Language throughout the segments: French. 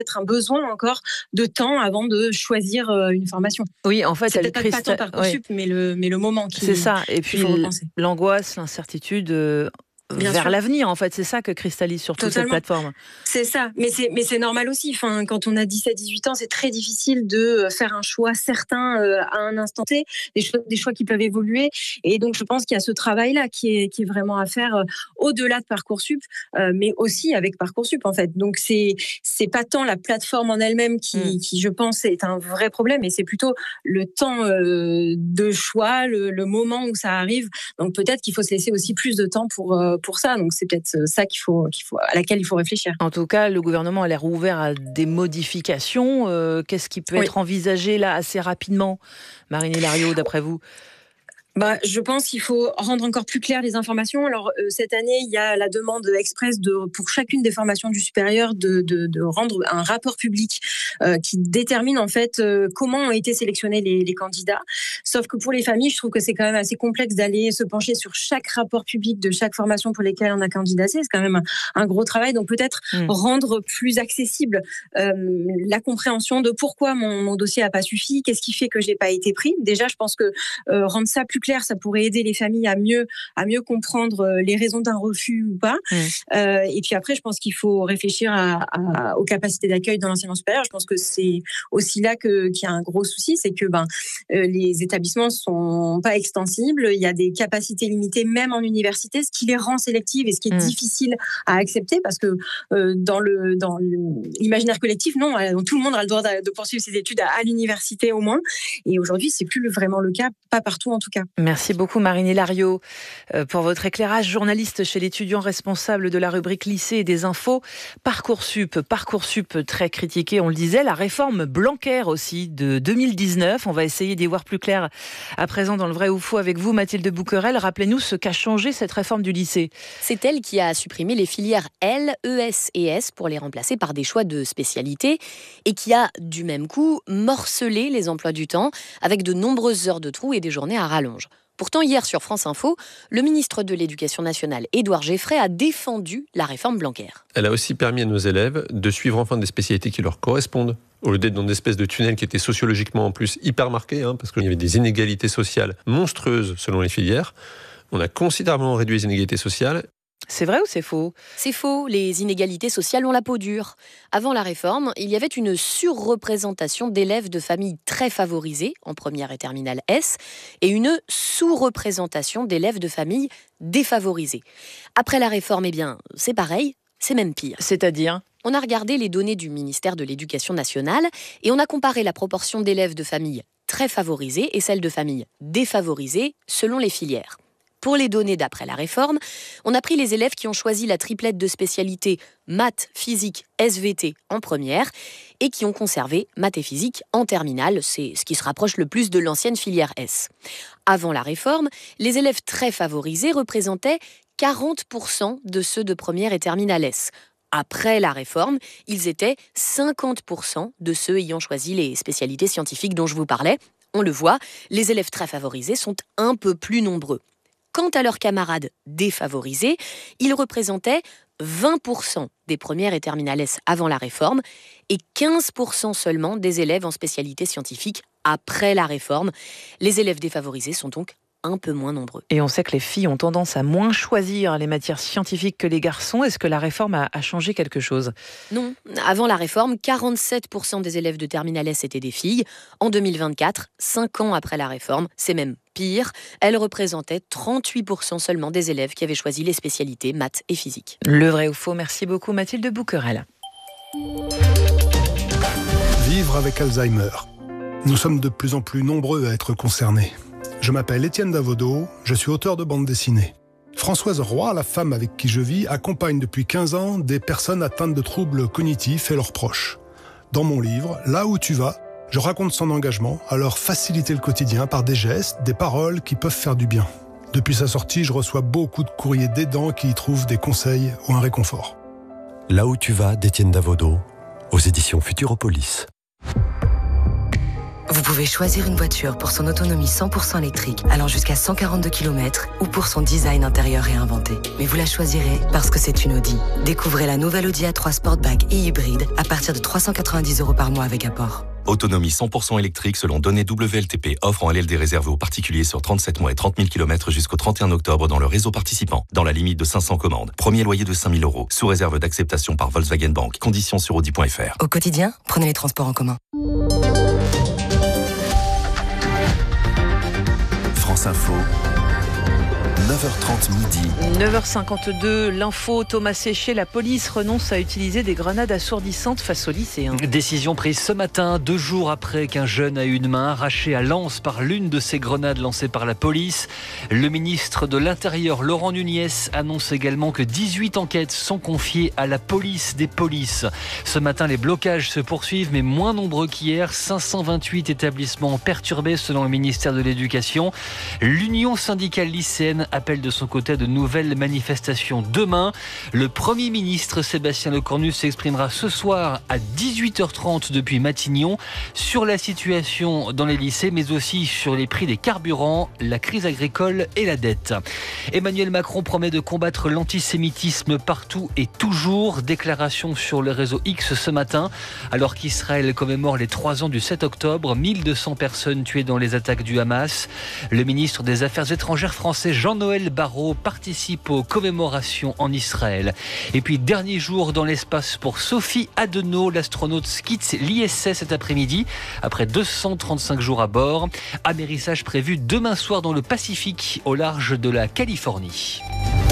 peut-être un besoin encore de temps avant de choisir une formation. Oui, en fait, c'est peut-être pas tant Parcoursup, mais le moment qui. C'est ça. Et puis l'angoisse, l'incertitude. Vers l'avenir, en fait, c'est ça que cristallise surtout cette plateforme. C'est ça, mais c'est normal aussi. Enfin, quand on a 17-18 ans, c'est très difficile de faire un choix certain à un instant T, des choix qui peuvent évoluer. Et donc, je pense qu'il y a ce travail-là qui est vraiment à faire au-delà de Parcoursup, mais aussi avec Parcoursup, en fait. Donc, c'est pas tant la plateforme en elle-même qui, je pense, est un vrai problème, mais c'est plutôt le temps de choix, le moment où ça arrive. Donc, peut-être qu'il faut se laisser aussi plus de temps pour ça. Donc c'est peut-être ça à laquelle il faut réfléchir. En tout cas, le gouvernement a l'air ouvert à des modifications. Qu'est-ce qui peut être envisagé là assez rapidement, Marine Hilario, d'après vous ? Je pense qu'il faut rendre encore plus claires les informations. Alors, cette année, il y a la demande express pour chacune des formations du supérieur de rendre un rapport public qui détermine en fait comment ont été sélectionnés les candidats. Sauf que pour les familles, je trouve que c'est quand même assez complexe d'aller se pencher sur chaque rapport public de chaque formation pour lesquelles on a candidaté. C'est quand même un gros travail. Donc, peut-être rendre plus accessible la compréhension de pourquoi mon dossier n'a pas suffi, qu'est-ce qui fait que j'ai pas été pris. Déjà, je pense que rendre ça plus clair, ça pourrait aider les familles à mieux comprendre les raisons d'un refus ou pas. Et puis après, je pense qu'il faut réfléchir aux capacités d'accueil dans l'enseignement supérieur. Je pense que c'est aussi là qu'il y a un gros souci, c'est que les établissements sont pas extensibles. Il y a des capacités limitées, même en université, ce qui les rend sélectives et ce qui est difficile à accepter, parce que dans l'imaginaire collectif, non, tout le monde a le droit de poursuivre ses études à l'université au moins. Et aujourd'hui, c'est plus vraiment le cas, pas partout en tout cas. Merci beaucoup Marine Hilario pour votre éclairage, journaliste chez l'étudiant responsable de la rubrique lycée et des infos. Parcoursup très critiqué, on le disait, la réforme Blanquer aussi de 2019. On va essayer d'y voir plus clair à présent dans le vrai ou faux avec vous, Mathilde Bouquerel. Rappelez-nous ce qu'a changé cette réforme du lycée. C'est elle qui a supprimé les filières L, ES et S pour les remplacer par des choix de spécialité et qui a du même coup morcelé les emplois du temps avec de nombreuses heures de trous et des journées à rallonge. Pourtant, hier sur France Info, le ministre de l'Éducation nationale, Édouard Geffray, a défendu la réforme Blanquer. Elle a aussi permis à nos élèves de suivre enfin des spécialités qui leur correspondent, au lieu d'être dans une espèce de tunnel qui était sociologiquement en plus hyper marqué, parce qu'il y avait des inégalités sociales monstrueuses selon les filières. On a considérablement réduit les inégalités sociales. C'est vrai ou c'est faux ? C'est faux, les inégalités sociales ont la peau dure. Avant la réforme, il y avait une surreprésentation d'élèves de familles très favorisées, en première et terminale S, et une sous-représentation d'élèves de familles défavorisées. Après la réforme, c'est pareil, c'est même pire. C'est-à-dire ? On a regardé les données du ministère de l'Éducation nationale et on a comparé la proportion d'élèves de familles très favorisées et celle de familles défavorisées selon les filières. Pour les données d'après la réforme, on a pris les élèves qui ont choisi la triplette de spécialités maths, physique, SVT en première et qui ont conservé maths et physique en terminale. C'est ce qui se rapproche le plus de l'ancienne filière S. Avant la réforme, les élèves très favorisés représentaient 40% de ceux de première et terminale S. Après la réforme, ils étaient 50% de ceux ayant choisi les spécialités scientifiques dont je vous parlais. On le voit, les élèves très favorisés sont un peu plus nombreux. Quant à leurs camarades défavorisés, ils représentaient 20% des premières et terminales S avant la réforme et 15% seulement des élèves en spécialité scientifique après la réforme. Les élèves défavorisés sont donc un peu moins nombreux. Et on sait que les filles ont tendance à moins choisir les matières scientifiques que les garçons. Est-ce que la réforme a changé quelque chose ? Non. Avant la réforme, 47% des élèves de terminale S étaient des filles. En 2024, 5 ans après la réforme, c'est même pire. Elles représentaient 38% seulement des élèves qui avaient choisi les spécialités maths et physique. Le vrai ou faux ? Merci beaucoup Mathilde Bouquerel. Vivre avec Alzheimer. Nous sommes de plus en plus nombreux à être concernés. Je m'appelle Étienne Davodo, je suis auteur de bande dessinée. Françoise Roy, la femme avec qui je vis, accompagne depuis 15 ans des personnes atteintes de troubles cognitifs et leurs proches. Dans mon livre, Là où tu vas, je raconte son engagement à leur faciliter le quotidien par des gestes, des paroles qui peuvent faire du bien. Depuis sa sortie, je reçois beaucoup de courriers d'aidants qui y trouvent des conseils ou un réconfort. Là où tu vas, d'Étienne Davodo, aux éditions Futuropolis. Vous pouvez choisir une voiture pour son autonomie 100% électrique, allant jusqu'à 142 km, ou pour son design intérieur réinventé. Mais vous la choisirez parce que c'est une Audi. Découvrez la nouvelle Audi A3 Sportback et hybride à partir de 390 € par mois avec apport. Autonomie 100% électrique selon données WLTP. Offre en LLD réservée aux particuliers sur 37 mois et 30 000 km jusqu'au 31 octobre dans le réseau participant. Dans la limite de 500 commandes. Premier loyer de 5 000 €. Sous réserve d'acceptation par Volkswagen Bank. Conditions sur Audi.fr. Au quotidien, prenez les transports en commun. France Info. 9h30 midi. 9h52, l'info, Thomas Séché, la police renonce à utiliser des grenades assourdissantes face aux lycéens. Décision prise ce matin, 2 jours après qu'un jeune a eu une main arrachée à Lens par l'une de ces grenades lancées par la police. Le ministre de l'Intérieur, Laurent Nunez, annonce également que 18 enquêtes sont confiées à la police des polices. Ce matin, les blocages se poursuivent, mais moins nombreux qu'hier. 528 établissements perturbés selon le ministère de l'Éducation. L'Union syndicale lycéenne appelle de son côté de nouvelles manifestations demain. Le Premier ministre Sébastien Lecornu s'exprimera ce soir à 18h30 depuis Matignon sur la situation dans les lycées, mais aussi sur les prix des carburants, la crise agricole et la dette. Emmanuel Macron promet de combattre l'antisémitisme partout et toujours. Déclaration sur le réseau X ce matin, alors qu'Israël commémore les 3 ans du 7 octobre, 1200 personnes tuées dans les attaques du Hamas. Le ministre des Affaires étrangères français Jean-Noël Barrot participe aux commémorations en Israël. Et puis, dernier jour dans l'espace pour Sophie Adenau. L'astronaute quitte l'ISS cet après-midi après 235 jours à bord. Amérissage prévu demain soir dans le Pacifique au large de la Californie.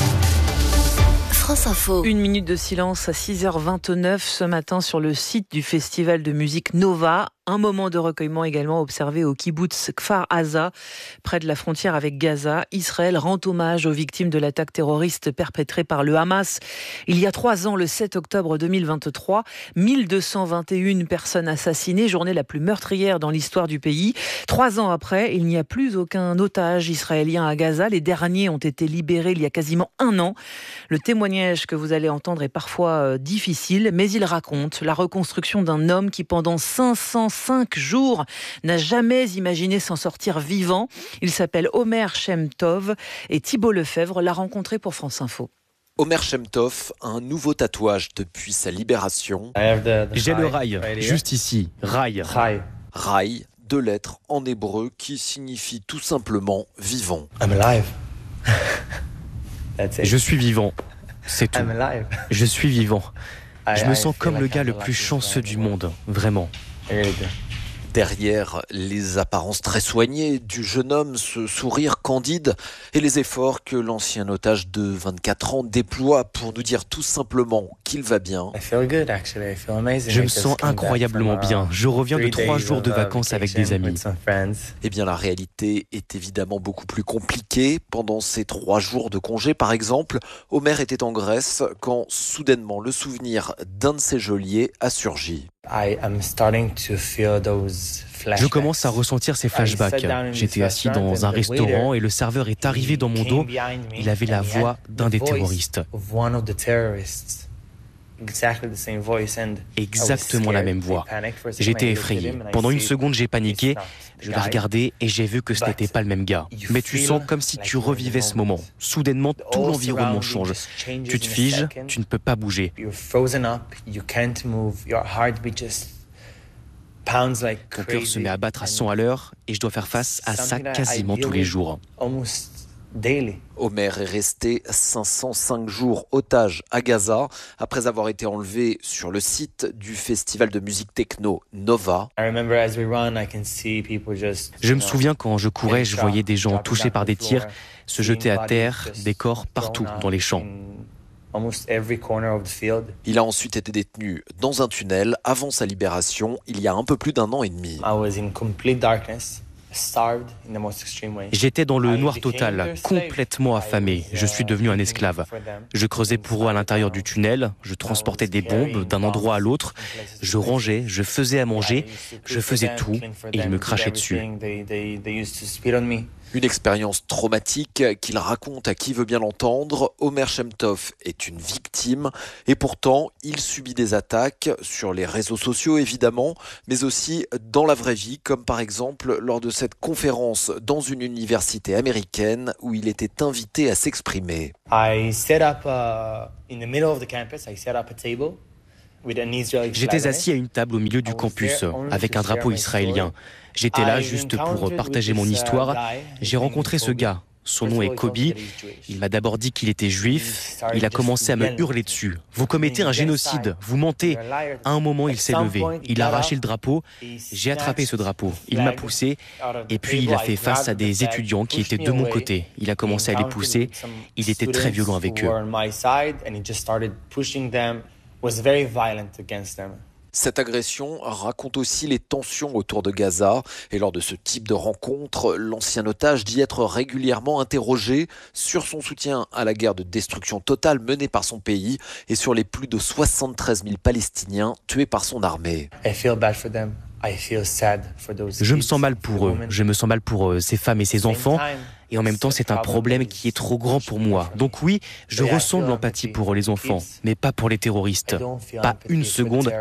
France Info. 1 minute de silence à 6h29 ce matin sur le site du festival de musique Nova. Un moment de recueillement également observé au kibbutz Kfar Aza, près de la frontière avec Gaza. Israël rend hommage aux victimes de l'attaque terroriste perpétrée par le Hamas il y a 3 ans, le 7 octobre 2023. 1221 personnes assassinées, journée la plus meurtrière dans l'histoire du pays. 3 ans après, il n'y a plus aucun otage israélien à Gaza. Les derniers ont été libérés il y a quasiment 1 an. Le témoignage que vous allez entendre est parfois difficile, mais il raconte la reconstruction d'un homme qui, pendant 505 jours, n'a jamais imaginé s'en sortir vivant. Il s'appelle Omer Shem Tov et Thibault Lefebvre l'a rencontré pour France Info. Omer Shem Tov a un nouveau tatouage depuis sa libération. J'ai le rail, juste ici, rail. Rail, 2 lettres en hébreu qui signifient tout simplement vivant. I'm alive. Je suis vivant, c'est tout. Je suis vivant. Je me sens comme le gars le plus chanceux du monde, vraiment. Derrière les apparences très soignées du jeune homme, ce sourire candide et les efforts que l'ancien otage de 24 ans déploie pour nous dire tout simplement qu'il va bien. Je me sens incroyablement bien. Je reviens de 3 jours de vacances avec des amis. Eh bien, la réalité est évidemment beaucoup plus compliquée. Pendant ces 3 jours de congé, par exemple, Omer était en Grèce quand soudainement le souvenir d'un de ses geôliers a surgi. Je commence à ressentir ces flashbacks. J'étais assis dans un restaurant et le serveur est arrivé dans mon dos. Il avait la voix d'un des terroristes. Exactement la même voix. J'étais effrayé. Pendant 1 seconde, j'ai paniqué. Je l'ai regardé et j'ai vu que ce n'était pas le même gars. Mais tu sens comme si tu revivais ce moment. Soudainement, tout l'environnement change. Tu te figes, tu ne peux pas bouger. Ton cœur se met à battre à 100 à l'heure et je dois faire face à ça quasiment tous les jours. Omer est resté 505 jours otage à Gaza après avoir été enlevé sur le site du festival de musique techno Nova. Je me souviens quand je courais, je voyais des gens touchés par des tirs se jeter à terre, des corps partout dans les champs. Il a ensuite été détenu dans un tunnel avant sa libération il y a un peu plus d'1 an et demi. J'étais dans le noir total, complètement affamé. Je suis devenu un esclave. Je creusais pour eux à l'intérieur du tunnel, je transportais des bombes d'un endroit à l'autre, je rangeais, je faisais à manger, je faisais tout et ils me crachaient dessus. Une expérience traumatique qu'il raconte à qui veut bien l'entendre. Omer Shemtov est une victime et pourtant il subit des attaques sur les réseaux sociaux évidemment, mais aussi dans la vraie vie, comme par exemple lors de cette conférence dans une université américaine où il était invité à s'exprimer. J'étais assis à une table au milieu du campus avec un drapeau israélien. J'étais là juste pour partager mon histoire. J'ai rencontré ce gars. Son nom est Kobe. Il m'a d'abord dit qu'il était juif. Il a commencé à me hurler dessus. Vous commettez un génocide. Vous mentez. À un moment, il s'est levé. Il a arraché le drapeau. J'ai attrapé ce drapeau. Il m'a poussé. Et puis, il a fait face à des étudiants qui étaient de mon côté. Il a commencé à les pousser. Il était très violent avec eux. Cette agression raconte aussi les tensions autour de Gaza. Et lors de ce type de rencontre, l'ancien otage dit être régulièrement interrogé sur son soutien à la guerre de destruction totale menée par son pays et sur les plus de 73 000 Palestiniens tués par son armée. Je me sens mal pour eux. Je me sens mal pour ces femmes et ces enfants. Et en même temps, c'est un problème qui est trop grand pour moi. Donc oui, je ressens de l'empathie pour les enfants, mais pas pour les terroristes. Pas une seconde.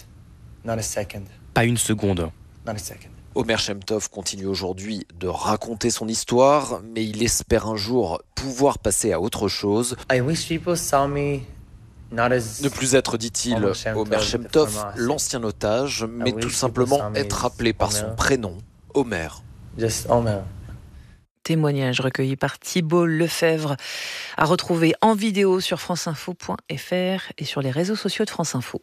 Pas une seconde. Omer Shemtov continue aujourd'hui de raconter son histoire, mais il espère un jour pouvoir passer à autre chose. Ne plus être, dit-il, Omer Shemtov, l'ancien otage, mais tout simplement être appelé par son prénom, Omer. Témoignage recueilli par Thibault Lefebvre, à retrouver en vidéo sur franceinfo.fr et sur les réseaux sociaux de France Info.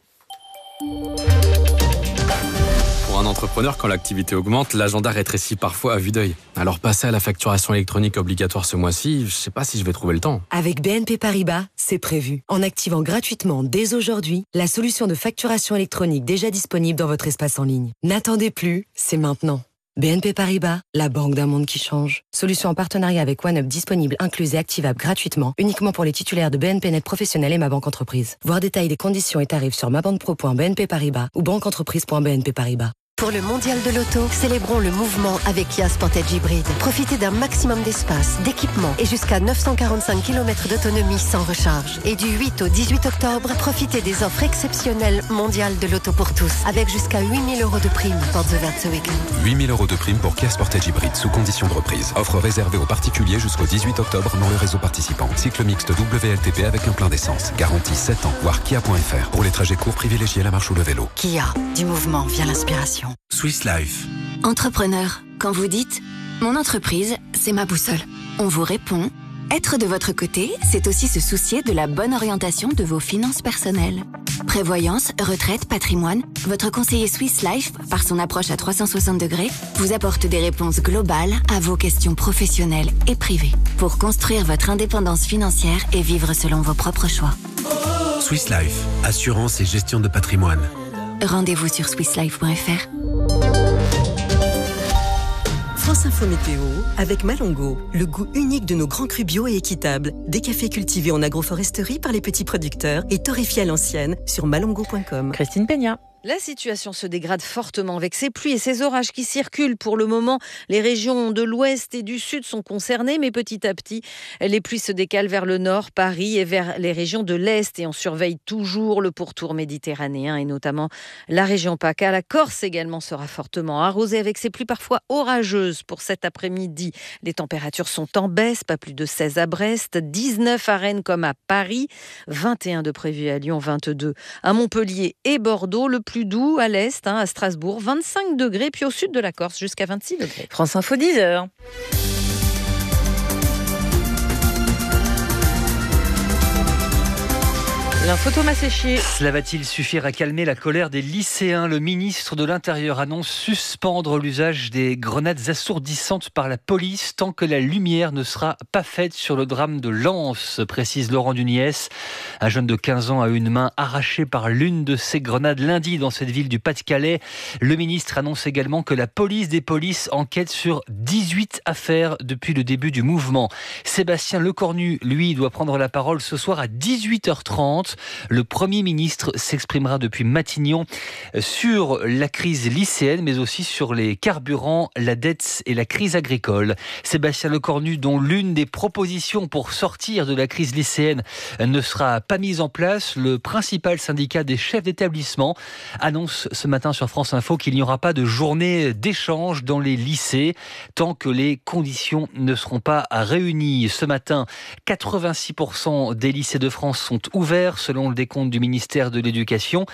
Pour un entrepreneur, quand l'activité augmente, l'agenda rétrécit parfois à vue d'œil. Alors passer à la facturation électronique obligatoire ce mois-ci, je sais pas si je vais trouver le temps. Avec BNP Paribas, c'est prévu. En activant gratuitement dès aujourd'hui la solution de facturation électronique déjà disponible dans votre espace en ligne. N'attendez plus, c'est maintenant. BNP Paribas, la banque d'un monde qui change. Solution en partenariat avec OneUp disponible, incluse et activable gratuitement, uniquement pour les titulaires de BNP Net Professionnel et Ma Banque Entreprise. Voir détails des conditions et tarifs sur mabanquepro.bnp Paribas ou banqueentreprise.bnp Paribas. Pour le mondial de l'auto, célébrons le mouvement avec Kia Sportage Hybrid. Profitez d'un maximum d'espace, d'équipement et jusqu'à 945 km d'autonomie sans recharge. Et du 8 au 18 octobre, profitez des offres exceptionnelles mondiales de l'auto pour tous, avec jusqu'à 8 000 € de prime. Portes ouvertes ce week-end. 8 000 € de prime pour Kia Sportage Hybrid, sous condition de reprise. Offre réservée aux particuliers jusqu'au 18 octobre dans le réseau participant. Cycle mixte WLTP avec un plein d'essence. Garantie 7 ans. Voir kia.fr. Pour les trajets courts, privilégiez la marche ou le vélo. Kia, du mouvement vient l'inspiration. Swiss Life. Entrepreneur, quand vous dites « Mon entreprise, c'est ma boussole », on vous répond « Être de votre côté, c'est aussi se soucier de la bonne orientation de vos finances personnelles. » Prévoyance, retraite, patrimoine, votre conseiller Swiss Life, par son approche à 360 degrés, vous apporte des réponses globales à vos questions professionnelles et privées pour construire votre indépendance financière et vivre selon vos propres choix. Swiss Life, assurance et gestion de patrimoine. Rendez-vous sur swisslife.fr. France Info Météo avec Malongo, le goût unique de nos grands crus bio et équitables. Des cafés cultivés en agroforesterie par les petits producteurs et torréfiés à l'ancienne sur malongo.com. Christine Peña. La situation se dégrade fortement avec ces pluies et ces orages qui circulent. Pour le moment, les régions de l'ouest et du sud sont concernées, mais petit à petit, les pluies se décalent vers le nord, Paris, et vers les régions de l'est. Et on surveille toujours le pourtour méditerranéen et notamment la région PACA. La Corse également sera fortement arrosée avec ces pluies parfois orageuses pour cet après-midi. Les températures sont en baisse, pas plus de 16 à Brest, 19 à Rennes comme à Paris, 21 de prévu à Lyon, 22 à Montpellier et Bordeaux. Le plus doux à l'est, à Strasbourg, 25 degrés, puis au sud de la Corse, jusqu'à 26 degrés. France Info 10h. L'info Thomas Séchier. Cela va-t-il suffire à calmer la colère des lycéens ? Le ministre de l'Intérieur annonce suspendre l'usage des grenades assourdissantes par la police tant que la lumière ne sera pas faite sur le drame de Lens, précise Laurent Nunez. Un jeune de 15 ans a eu une main arrachée par l'une de ces grenades lundi dans cette ville du Pas-de-Calais. Le ministre annonce également que la police des polices enquête sur 18 affaires depuis le début du mouvement. Sébastien Lecornu, lui, doit prendre la parole ce soir à 18h30. France. Le Premier ministre s'exprimera depuis Matignon sur la crise lycéenne, mais aussi sur les carburants, la dette et la crise agricole. Sébastien Lecornu, dont l'une des propositions pour sortir de la crise lycéenne ne sera pas mise en place, le principal syndicat des chefs d'établissement annonce ce matin sur France Info qu'il n'y aura pas de journée d'échange dans les lycées tant que les conditions ne seront pas réunies. Ce matin, 86% des lycées de France sont ouverts selon le décompte du ministère de l'Éducation.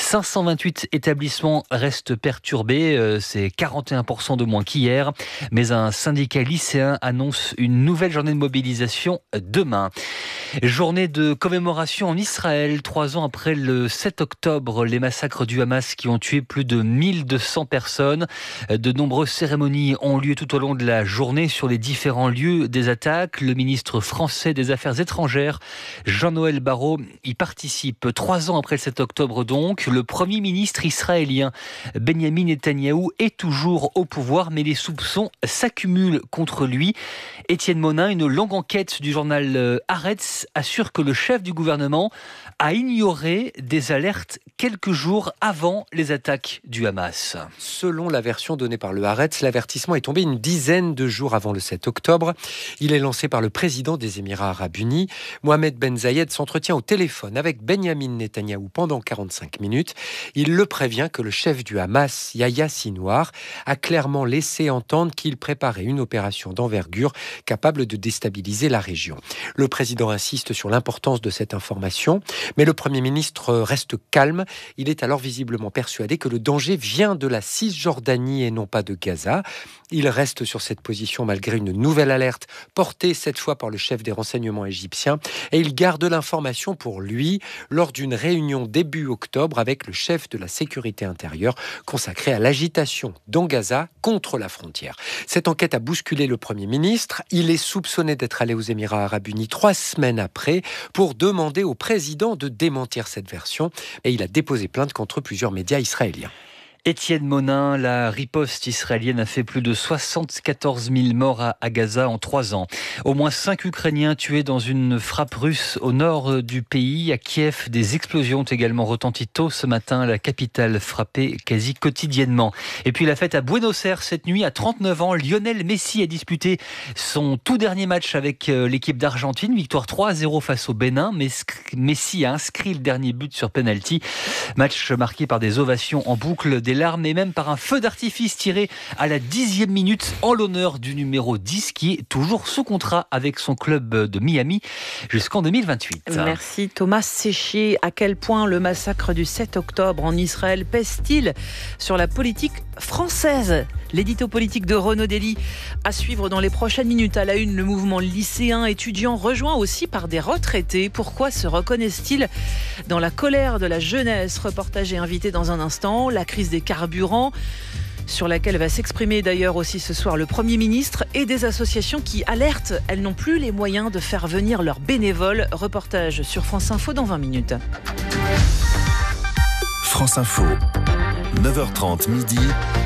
528 établissements restent perturbés, c'est 41% de moins qu'hier. Mais un syndicat lycéen annonce une nouvelle journée de mobilisation demain. Journée de commémoration en Israël, 3 ans après le 7 octobre, les massacres du Hamas qui ont tué plus de 1200 personnes. De nombreuses cérémonies ont lieu tout au long de la journée sur les différents lieux des attaques. Le ministre français des Affaires étrangères, Jean-Noël Barrot, y participe. 3 ans après le 7 octobre donc, le Premier ministre israélien Benyamin Netanyahou est toujours au pouvoir, mais les soupçons s'accumulent contre lui. Étienne Monin, une longue enquête du journal Haaretz assure que le chef du gouvernement a ignoré des alertes quelques jours avant les attaques du Hamas. Selon la version donnée par le Haaretz, l'avertissement est tombé une dizaine de jours avant le 7 octobre. Il est lancé par le président des Émirats Arabes Unis. Mohamed Ben Zayed s'entretient au téléphone avec Benyamin Netanyahou pendant 45 minutes. Il le prévient que le chef du Hamas, Yahya Sinwar, a clairement laissé entendre qu'il préparait une opération d'envergure capable de déstabiliser la région. Le président insiste sur l'importance de cette information, mais le Premier ministre reste calme. Il est alors visiblement persuadé que le danger vient de la Cisjordanie et non pas de Gaza. Il reste sur cette position malgré une nouvelle alerte portée cette fois par le chef des renseignements égyptiens, et il garde l'information pour lui lors d'une réunion début octobre avec le chef de la sécurité intérieure consacrée à l'agitation dans Gaza contre la frontière. Cette enquête a bousculé le Premier ministre. Il est soupçonné d'être allé aux Émirats Arabes Unis 3 semaines après pour demander au président de démentir cette version, et il a déposé plainte contre plusieurs médias israéliens. Étienne Monin, la riposte israélienne a fait plus de 74 000 morts à Gaza en 3 ans. Au moins 5 Ukrainiens tués dans une frappe russe au nord du pays. À Kiev, des explosions ont également retenti tôt ce matin. La capitale frappée quasi quotidiennement. Et puis la fête à Buenos Aires cette nuit. À 39 ans, Lionel Messi a disputé son tout dernier match avec l'équipe d'Argentine. Victoire 3-0 face au Bénin. Messi a inscrit le dernier but sur penalty. Match marqué par des ovations en boucle, des larmes et même par un feu d'artifice tiré à la 10e minute en l'honneur du numéro 10 qui est toujours sous contrat avec son club de Miami jusqu'en 2028. Merci Thomas Séchier. À quel point le massacre du 7 octobre en Israël pèse-t-il sur la politique française ? L'édito politique de Renaud Dely à suivre dans les prochaines minutes. À la une, le mouvement lycéen étudiant rejoint aussi par des retraités. Pourquoi se reconnaissent-ils dans la colère de la jeunesse ? Reportage et invité dans un instant. La crise des carburants, sur laquelle va s'exprimer d'ailleurs aussi ce soir le Premier ministre, et des associations qui alertent. Elles n'ont plus les moyens de faire venir leurs bénévoles. Reportage sur France Info dans 20 minutes. France Info, 9h30 midi.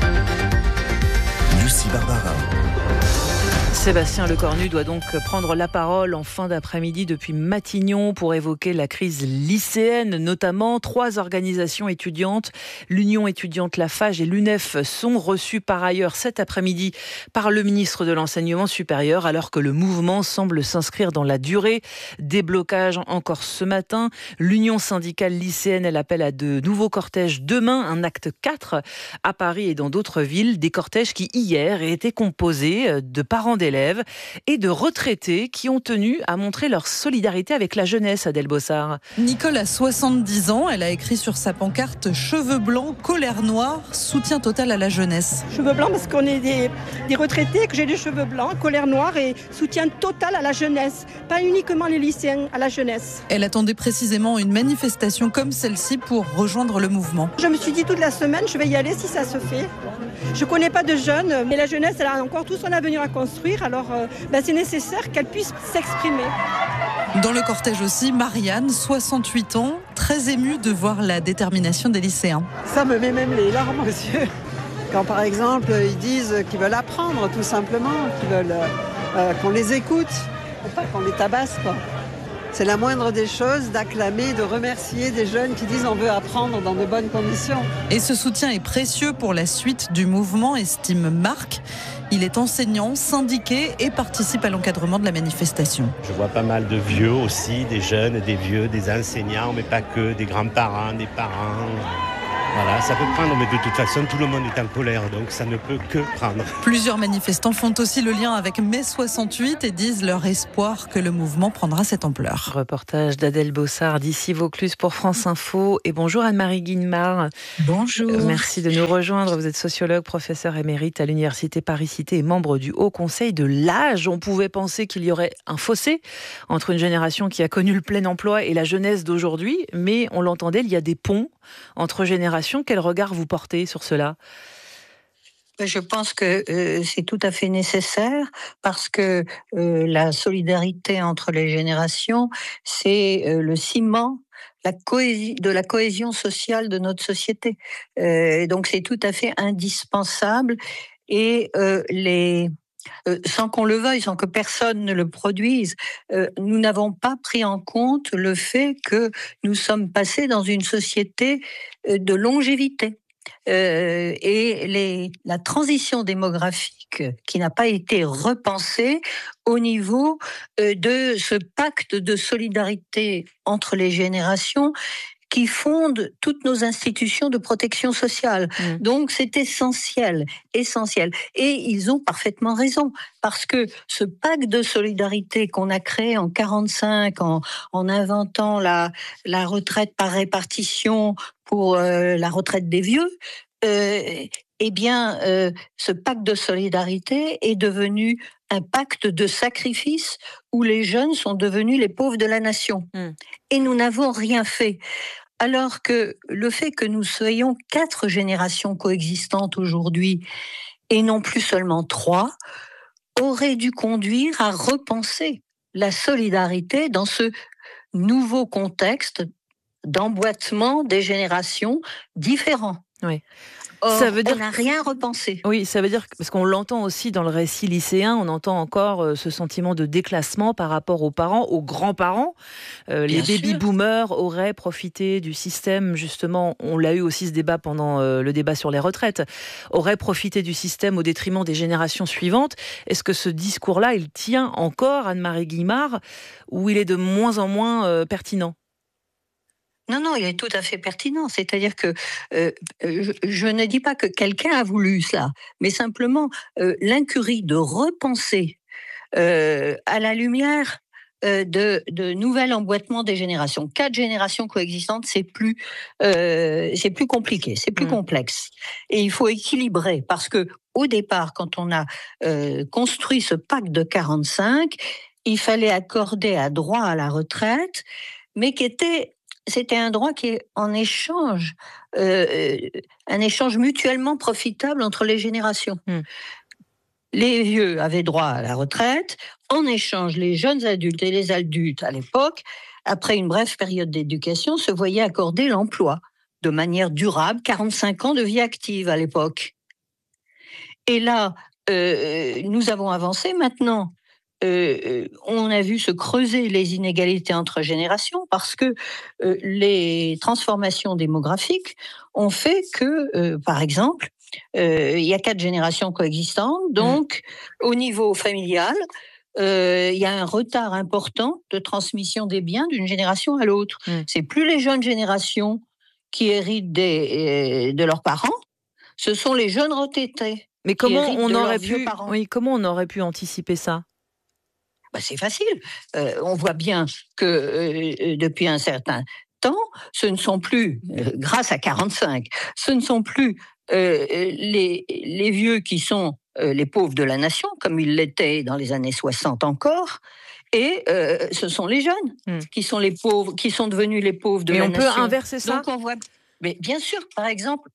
Lucie Barbara. Sébastien Lecornu doit donc prendre la parole en fin d'après-midi depuis Matignon pour évoquer la crise lycéenne, notamment 3 organisations étudiantes, l'Union étudiante Lafage et l'UNEF, sont reçues par ailleurs cet après-midi par le ministre de l'Enseignement supérieur, alors que le mouvement semble s'inscrire dans la durée. Déblocage encore ce matin. L'Union syndicale lycéenne, elle appelle à de nouveaux cortèges demain, un acte 4 à Paris et dans d'autres villes. Des cortèges qui hier étaient composés de parents d'élèves et de retraités qui ont tenu à montrer leur solidarité avec la jeunesse, Adèle Bossard. Nicole a 70 ans, elle a écrit sur sa pancarte « Cheveux blancs, colère noire, soutien total à la jeunesse ». Cheveux blancs parce qu'on est des retraités, que j'ai des cheveux blancs, colère noire et soutien total à la jeunesse. Pas uniquement les lycéens, à la jeunesse. Elle attendait précisément une manifestation comme celle-ci pour rejoindre le mouvement. Je me suis dit toute la semaine, je vais y aller si ça se fait. Je ne connais pas de jeunes, mais la jeunesse, elle a encore tout son avenir à construire. Alors c'est nécessaire qu'elle puisse s'exprimer. Dans le cortège aussi, Marianne, 68 ans, très émue de voir la détermination des lycéens. Ça me met même les larmes aux yeux. Quand par exemple ils disent qu'ils veulent apprendre tout simplement, qu'ils veulent qu'on les écoute, et pas qu'on les tabasse quoi. C'est la moindre des choses d'acclamer, de remercier des jeunes qui disent on veut apprendre dans de bonnes conditions. Et ce soutien est précieux pour la suite du mouvement, estime Marc. Il est enseignant, syndiqué et participe à l'encadrement de la manifestation. Je vois pas mal de vieux aussi, des jeunes, des vieux, des enseignants, mais pas que, des grands-parents, des parents. Voilà, ça peut prendre, mais de toute façon, tout le monde est en colère, donc ça ne peut que prendre. Plusieurs manifestants font aussi le lien avec mai 68 et disent leur espoir que le mouvement prendra cette ampleur. Reportage d'Adèle Bossard d'ici Vaucluse pour France Info. Et bonjour Anne-Marie Guillemard. Bonjour. Merci de nous rejoindre. Vous êtes sociologue, professeur émérite à l'Université Paris-Cité et membre du Haut Conseil de l'âge. On pouvait penser qu'il y aurait un fossé entre une génération qui a connu le plein emploi et la jeunesse d'aujourd'hui, mais on l'entendait, il y a des ponts entre générations. Quel regard vous portez sur cela ? Je pense que c'est tout à fait nécessaire parce que la solidarité entre les générations, c'est le ciment de la cohésion sociale de notre société. Donc c'est tout à fait indispensable et sans qu'on le veuille, sans que personne ne le produise, nous n'avons pas pris en compte le fait que nous sommes passés dans une société de longévité. Et la transition démographique qui n'a pas été repensée au niveau de ce pacte de solidarité entre les générations qui fonde toutes nos institutions de protection sociale. Donc c'est essentiel. Et ils ont parfaitement raison, parce que ce pacte de solidarité qu'on a créé en 1945, en inventant la retraite par répartition pour la retraite des vieux, ce pacte de solidarité est devenu un pacte de sacrifice où les jeunes sont devenus les pauvres de la nation. Et nous n'avons rien fait. Alors que le fait que nous soyons 4 générations coexistantes aujourd'hui, et non plus seulement 3, aurait dû conduire à repenser la solidarité dans ce nouveau contexte d'emboîtement des générations différents. Oui. Or, ça veut dire on n'a rien repensé. Oui, ça veut dire, parce qu'on l'entend aussi dans le récit lycéen, on entend encore ce sentiment de déclassement par rapport aux parents, aux grands-parents. Les baby-boomers auraient profité du système, justement, on l'a eu aussi ce débat pendant le débat sur les retraites, auraient profité du système au détriment des générations suivantes. Est-ce que ce discours-là, il tient encore, Anne-Marie Guillemard, ou il est de moins en moins pertinent ? Non, il est tout à fait pertinent. C'est-à-dire que je ne dis pas que quelqu'un a voulu cela, mais simplement l'incurie de repenser à la lumière de nouvel emboîtement des générations. 4 générations coexistantes, c'est plus compliqué, c'est plus complexe. Et il faut équilibrer, parce que au départ, quand on a construit ce pacte de 1945, il fallait accorder un droit à la retraite, mais c'était un droit qui est en échange, un échange mutuellement profitable entre les générations. Les vieux avaient droit à la retraite, en échange, les jeunes adultes et les adultes à l'époque, après une brève période d'éducation, se voyaient accorder l'emploi de manière durable, 45 ans de vie active à l'époque. Et là, nous avons avancé maintenant. On a vu se creuser les inégalités entre générations parce que les transformations démographiques ont fait que, par exemple, il y a 4 générations coexistantes, donc au niveau familial, il y a un retard important de transmission des biens d'une génération à l'autre. C'est plus les jeunes générations qui héritent de leurs parents, ce sont les jeunes retraités. Mais comment on aurait pu anticiper ça ? C'est facile. On voit bien que depuis un certain temps, ce ne sont plus, grâce à 1945, ce ne sont plus les vieux qui sont les pauvres de la nation, comme ils l'étaient dans les années 60 encore, et ce sont les jeunes qui sont les pauvres, qui sont devenus les pauvres de la nation. Et on peut inverser ça ? Donc on voit. Mais bien sûr, par exemple,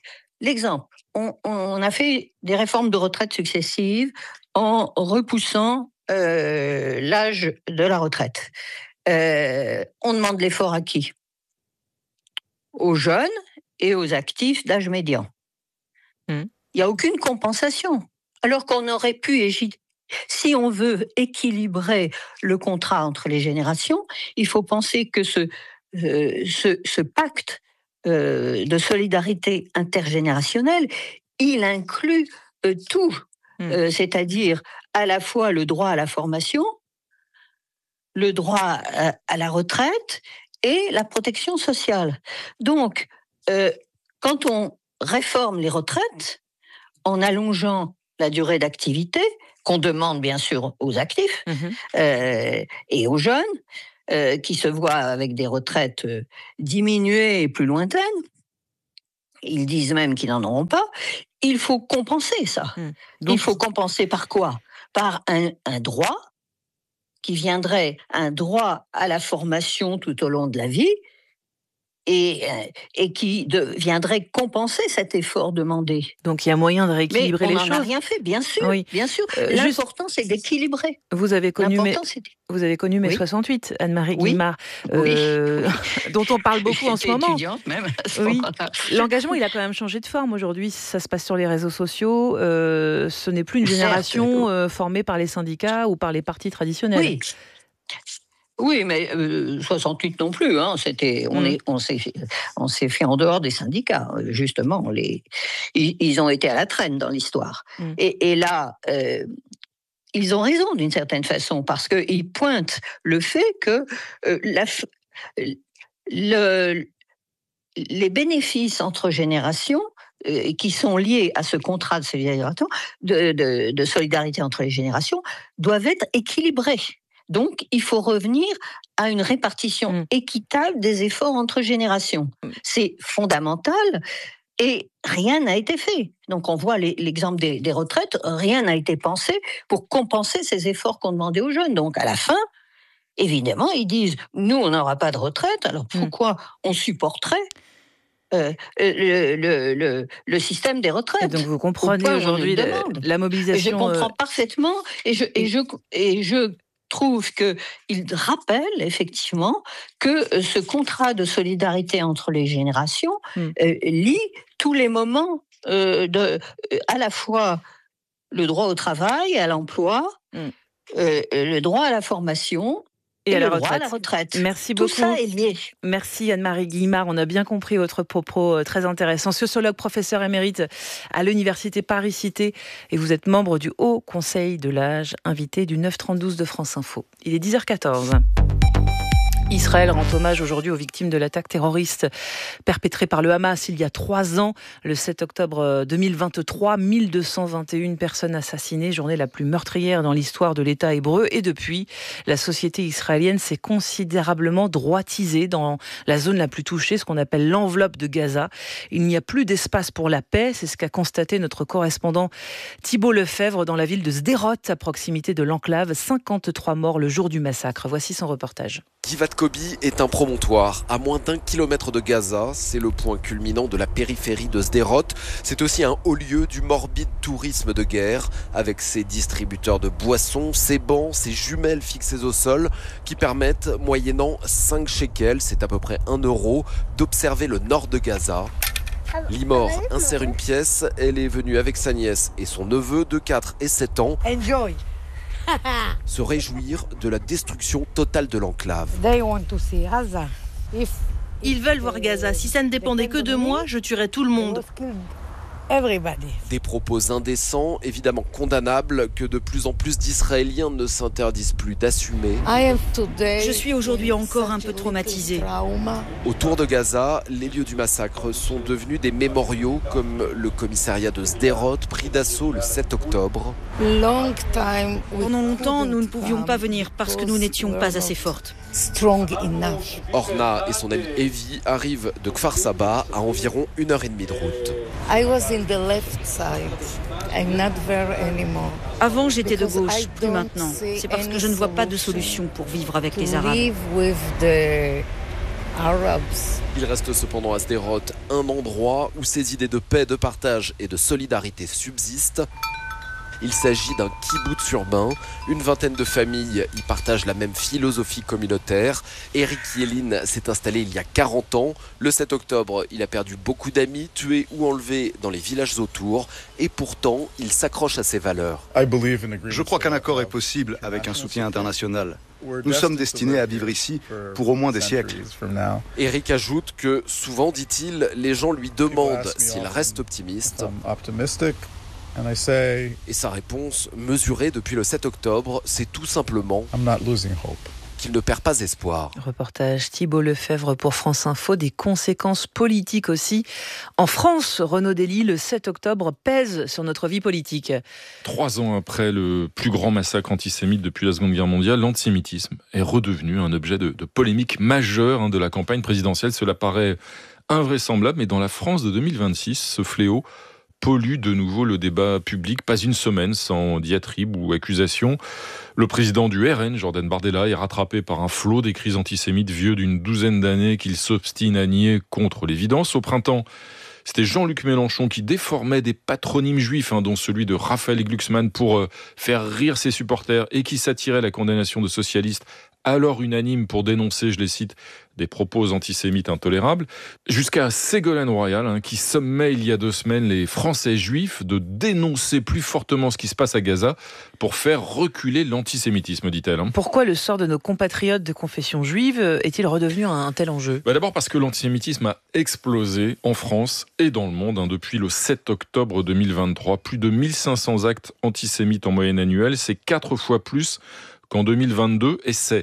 on a fait des réformes de retraite successives en repoussant l'âge de la retraite. On demande l'effort à qui ? Aux jeunes et aux actifs d'âge médian. Il n'y a aucune compensation. Alors qu'on aurait pu si on veut équilibrer le contrat entre les générations, il faut penser que ce pacte de solidarité intergénérationnelle, il inclut tout, c'est-à-dire à la fois le droit à la formation, le droit à la retraite et la protection sociale. Donc, quand on réforme les retraites, en allongeant la durée d'activité, qu'on demande bien sûr aux actifs et aux jeunes, qui se voient avec des retraites diminuées et plus lointaines, ils disent même qu'ils n'en auront pas, il faut compenser ça. Donc, il faut compenser par quoi ? Par un droit qui viendrait, un droit à la formation tout au long de la vie, et qui viendrait compenser cet effort demandé. Donc il y a moyen de rééquilibrer les choses. Mais on n'en a rien fait, bien sûr. Oui. Bien sûr. L'important, c'est d'équilibrer. Vous avez connu mai 68, Anne-Marie Guillemard, dont on parle beaucoup en ce moment. Étudiante même. Oui. L'engagement, il a quand même changé de forme aujourd'hui. Ça se passe sur les réseaux sociaux. Ce n'est plus une génération formée par les syndicats ou par les partis traditionnels. Oui, mais 68 non plus. Hein. On s'est fait en dehors des syndicats. Justement, ils ont été à la traîne dans l'histoire. Et là, ils ont raison d'une certaine façon, parce qu'ils pointent le fait que les bénéfices entre générations qui sont liés à ce contrat de solidarité entre les générations doivent être équilibrés. Donc, il faut revenir à une répartition équitable des efforts entre générations. C'est fondamental et rien n'a été fait. Donc, on voit l'exemple des retraites, rien n'a été pensé pour compenser ces efforts qu'on demandait aux jeunes. Donc, à la fin, évidemment, ils disent « Nous, on n'aura pas de retraite, alors pourquoi on supporterait le système des retraites ?» Et donc, vous comprenez aujourd'hui la mobilisation... Je comprends parfaitement et je trouve qu'il rappelle effectivement que ce contrat de solidarité entre les générations lie tous les moments à la fois le droit au travail, à l'emploi, le droit à la formation et le droit à la retraite. Merci beaucoup. Tout ça est lié. Merci Anne-Marie Guillemard. On a bien compris votre propos très intéressant. Sociologue, professeur émérite à l'Université Paris-Cité. Et vous êtes membre du Haut Conseil de l'âge, invité du 9-32 de France Info. Il est 10h14. Israël rend hommage aujourd'hui aux victimes de l'attaque terroriste perpétrée par le Hamas il y a 3 ans, le 7 octobre 2023. 1221 personnes assassinées, journée la plus meurtrière dans l'histoire de l'État hébreu. Et depuis, la société israélienne s'est considérablement droitisée dans la zone la plus touchée, ce qu'on appelle l'enveloppe de Gaza. Il n'y a plus d'espace pour la paix, c'est ce qu'a constaté notre correspondant Thibault Lefebvre dans la ville de Sderot, à proximité de l'enclave. 53 morts le jour du massacre. Voici son reportage. Givat Kobi est un promontoire à moins d'1 kilomètre de Gaza. C'est le point culminant de la périphérie de Sderot. C'est aussi un haut lieu du morbide tourisme de guerre, avec ses distributeurs de boissons, ses bancs, ses jumelles fixées au sol qui permettent, moyennant 5 shekels, c'est à peu près 1 euro, d'observer le nord de Gaza. Limor insère une pièce. Elle est venue avec sa nièce et son neveu de 4 et 7 ans. Enjoy. Se réjouir de la destruction totale de l'enclave. Ils veulent voir Gaza. Si ça ne dépendait que de moi, je tuerais tout le monde. Des propos indécents, évidemment condamnables, que de plus en plus d'Israéliens ne s'interdisent plus d'assumer. Je suis aujourd'hui encore un peu traumatisée. Autour de Gaza, les lieux du massacre sont devenus des mémoriaux, comme le commissariat de Sderot, pris d'assaut le 7 octobre. Pendant longtemps, nous ne pouvions pas venir parce que nous n'étions pas assez fortes. Orna et son amie Evie arrivent de Kfar Saba à environ 1h30 de route. Avant, j'étais de gauche, plus maintenant. C'est parce que je ne vois pas de solution pour vivre avec les Arabes. Il reste cependant à Sderot un endroit où ces idées de paix, de partage et de solidarité subsistent. Il s'agit d'un kibbutz urbain. Une vingtaine de familles y partagent la même philosophie communautaire. Eric Yelin s'est installé il y a 40 ans. Le 7 octobre, il a perdu beaucoup d'amis, tués ou enlevés dans les villages autour. Et pourtant, il s'accroche à ses valeurs. Je crois qu'un accord est possible avec un soutien international. Nous sommes destinés à vivre ici pour au moins des siècles. Eric ajoute que souvent, dit-il, les gens lui demandent s'il reste optimiste. Et sa réponse, mesurée depuis le 7 octobre, c'est tout simplement qu'il ne perd pas espoir. Reportage Thibault Lefebvre pour France Info, des conséquences politiques aussi. En France, Renaud Dely, le 7 octobre pèse sur notre vie politique. 3 ans après le plus grand massacre antisémite depuis la Seconde Guerre mondiale, l'antisémitisme est redevenu un objet de polémique majeure de la campagne présidentielle. Cela paraît invraisemblable, mais dans la France de 2026, ce fléau pollue de nouveau le débat public. Pas une semaine sans diatribe ou accusation. Le président du RN, Jordan Bardella, est rattrapé par un flot des crises antisémites vieux d'une douzaine d'années qu'il s'obstine à nier contre l'évidence. Au printemps, c'était Jean-Luc Mélenchon qui déformait des patronymes juifs, dont celui de Raphaël Glucksmann, pour faire rire ses supporters, et qui s'attirait la condamnation de socialistes alors unanimes pour dénoncer, je les cite, des propos antisémites intolérables, jusqu'à Ségolène Royal, qui sommait il y a 2 semaines les Français juifs de dénoncer plus fortement ce qui se passe à Gaza pour faire reculer l'antisémitisme, dit-elle. Pourquoi le sort de nos compatriotes de confession juive est-il redevenu un tel enjeu ? D'abord parce que l'antisémitisme a explosé en France et dans le monde depuis le 7 octobre 2023. Plus de 1500 actes antisémites en moyenne annuelle, c'est 4 fois plus qu'en 2022, et c'est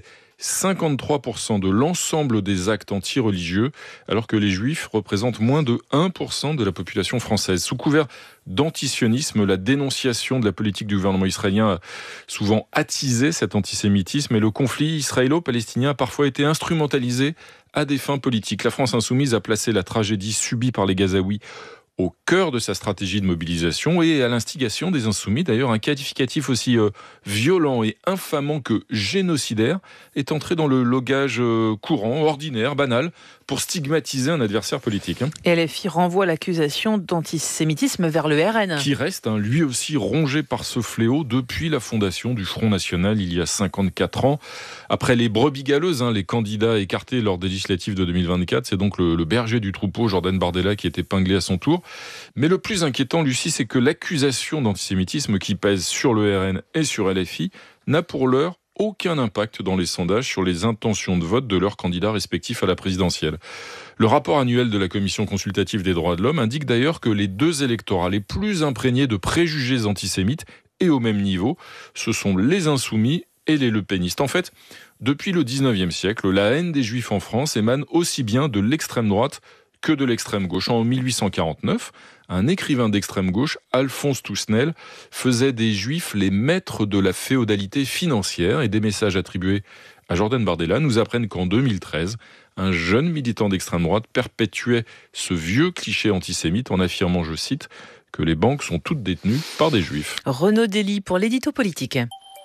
53% de l'ensemble des actes anti-religieux, alors que les juifs représentent moins de 1% de la population française. Sous couvert d'antisionisme, la dénonciation de la politique du gouvernement israélien a souvent attisé cet antisémitisme, et le conflit israélo-palestinien a parfois été instrumentalisé à des fins politiques. La France insoumise a placé la tragédie subie par les Gazaouis au cœur de sa stratégie de mobilisation, et à l'instigation des Insoumis. D'ailleurs, un qualificatif aussi violent et infamant que génocidaire est entré dans le langage courant, ordinaire, banal, pour stigmatiser un adversaire politique. Et LFI renvoie l'accusation d'antisémitisme vers le RN. Qui reste, lui aussi, rongé par ce fléau depuis la fondation du Front National il y a 54 ans. Après les brebis galeuses, les candidats écartés lors des législatives de 2024, c'est donc le berger du troupeau, Jordan Bardella, qui est épinglé à son tour. Mais le plus inquiétant, Lucie, c'est que l'accusation d'antisémitisme qui pèse sur le RN et sur LFI n'a pour l'heure aucun impact dans les sondages sur les intentions de vote de leurs candidats respectifs à la présidentielle. Le rapport annuel de la Commission consultative des droits de l'homme indique d'ailleurs que les 2 électorats les plus imprégnés de préjugés antisémites et au même niveau, ce sont les insoumis et les lepénistes. En fait, depuis le 19e siècle, la haine des juifs en France émane aussi bien de l'extrême droite que de l'extrême gauche. En 1849, un écrivain d'extrême gauche, Alphonse Toussenel, faisait des juifs les maîtres de la féodalité financière, et des messages attribués à Jordan Bardella nous apprennent qu'en 2013, un jeune militant d'extrême droite perpétuait ce vieux cliché antisémite en affirmant, je cite, que les banques sont toutes détenues par des juifs. Renaud Dely pour l'édito politique.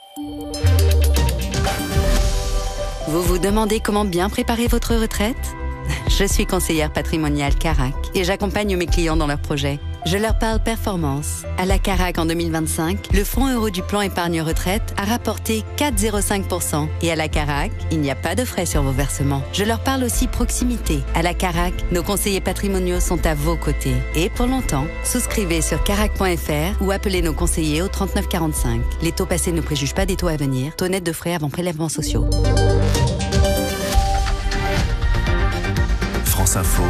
Vous vous demandez comment bien préparer votre retraite ? Je suis conseillère patrimoniale Carac et j'accompagne mes clients dans leurs projets. Je leur parle performance. À la Carac en 2025, le fonds euro du plan épargne retraite a rapporté 4,05%. Et à la Carac, il n'y a pas de frais sur vos versements. Je leur parle aussi proximité. À la Carac, nos conseillers patrimoniaux sont à vos côtés. Et pour longtemps, souscrivez sur carac.fr ou appelez nos conseillers au 39 45. Les taux passés ne préjugent pas des taux à venir. Taux net de frais avant prélèvements sociaux. France Info,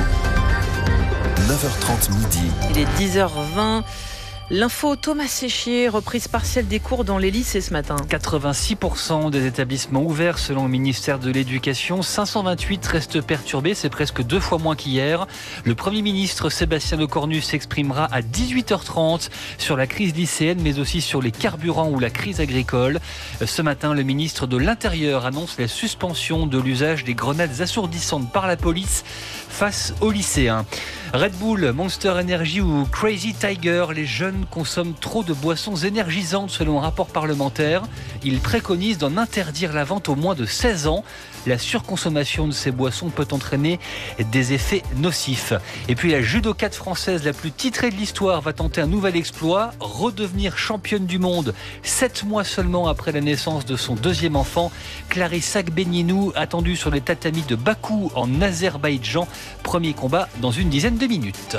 9h30 midi. Il est 10h20. L'info, Thomas Séchier, reprise partielle des cours dans les lycées ce matin. 86% des établissements ouverts selon le ministère de l'Éducation. 528 restent perturbés, c'est presque 2 fois moins qu'hier. Le Premier ministre Sébastien Lecornu s'exprimera à 18h30 sur la crise lycéenne, mais aussi sur les carburants ou la crise agricole. Ce matin, le ministre de l'Intérieur annonce la suspension de l'usage des grenades assourdissantes par la police face aux lycéens. Red Bull, Monster Energy ou Crazy Tiger, les jeunes jeunes consomment trop de boissons énergisantes selon un rapport parlementaire. Il préconise d'en interdire la vente aux moins de 16 ans. La surconsommation de ces boissons peut entraîner des effets nocifs. Et puis la judokate française la plus titrée de l'histoire va tenter un nouvel exploit, redevenir championne du monde 7 mois seulement après la naissance de son deuxième enfant. Clarissa Agbenienou, attendue sur les tatamis de Bakou en Azerbaïdjan. Premier combat dans une dizaine de minutes.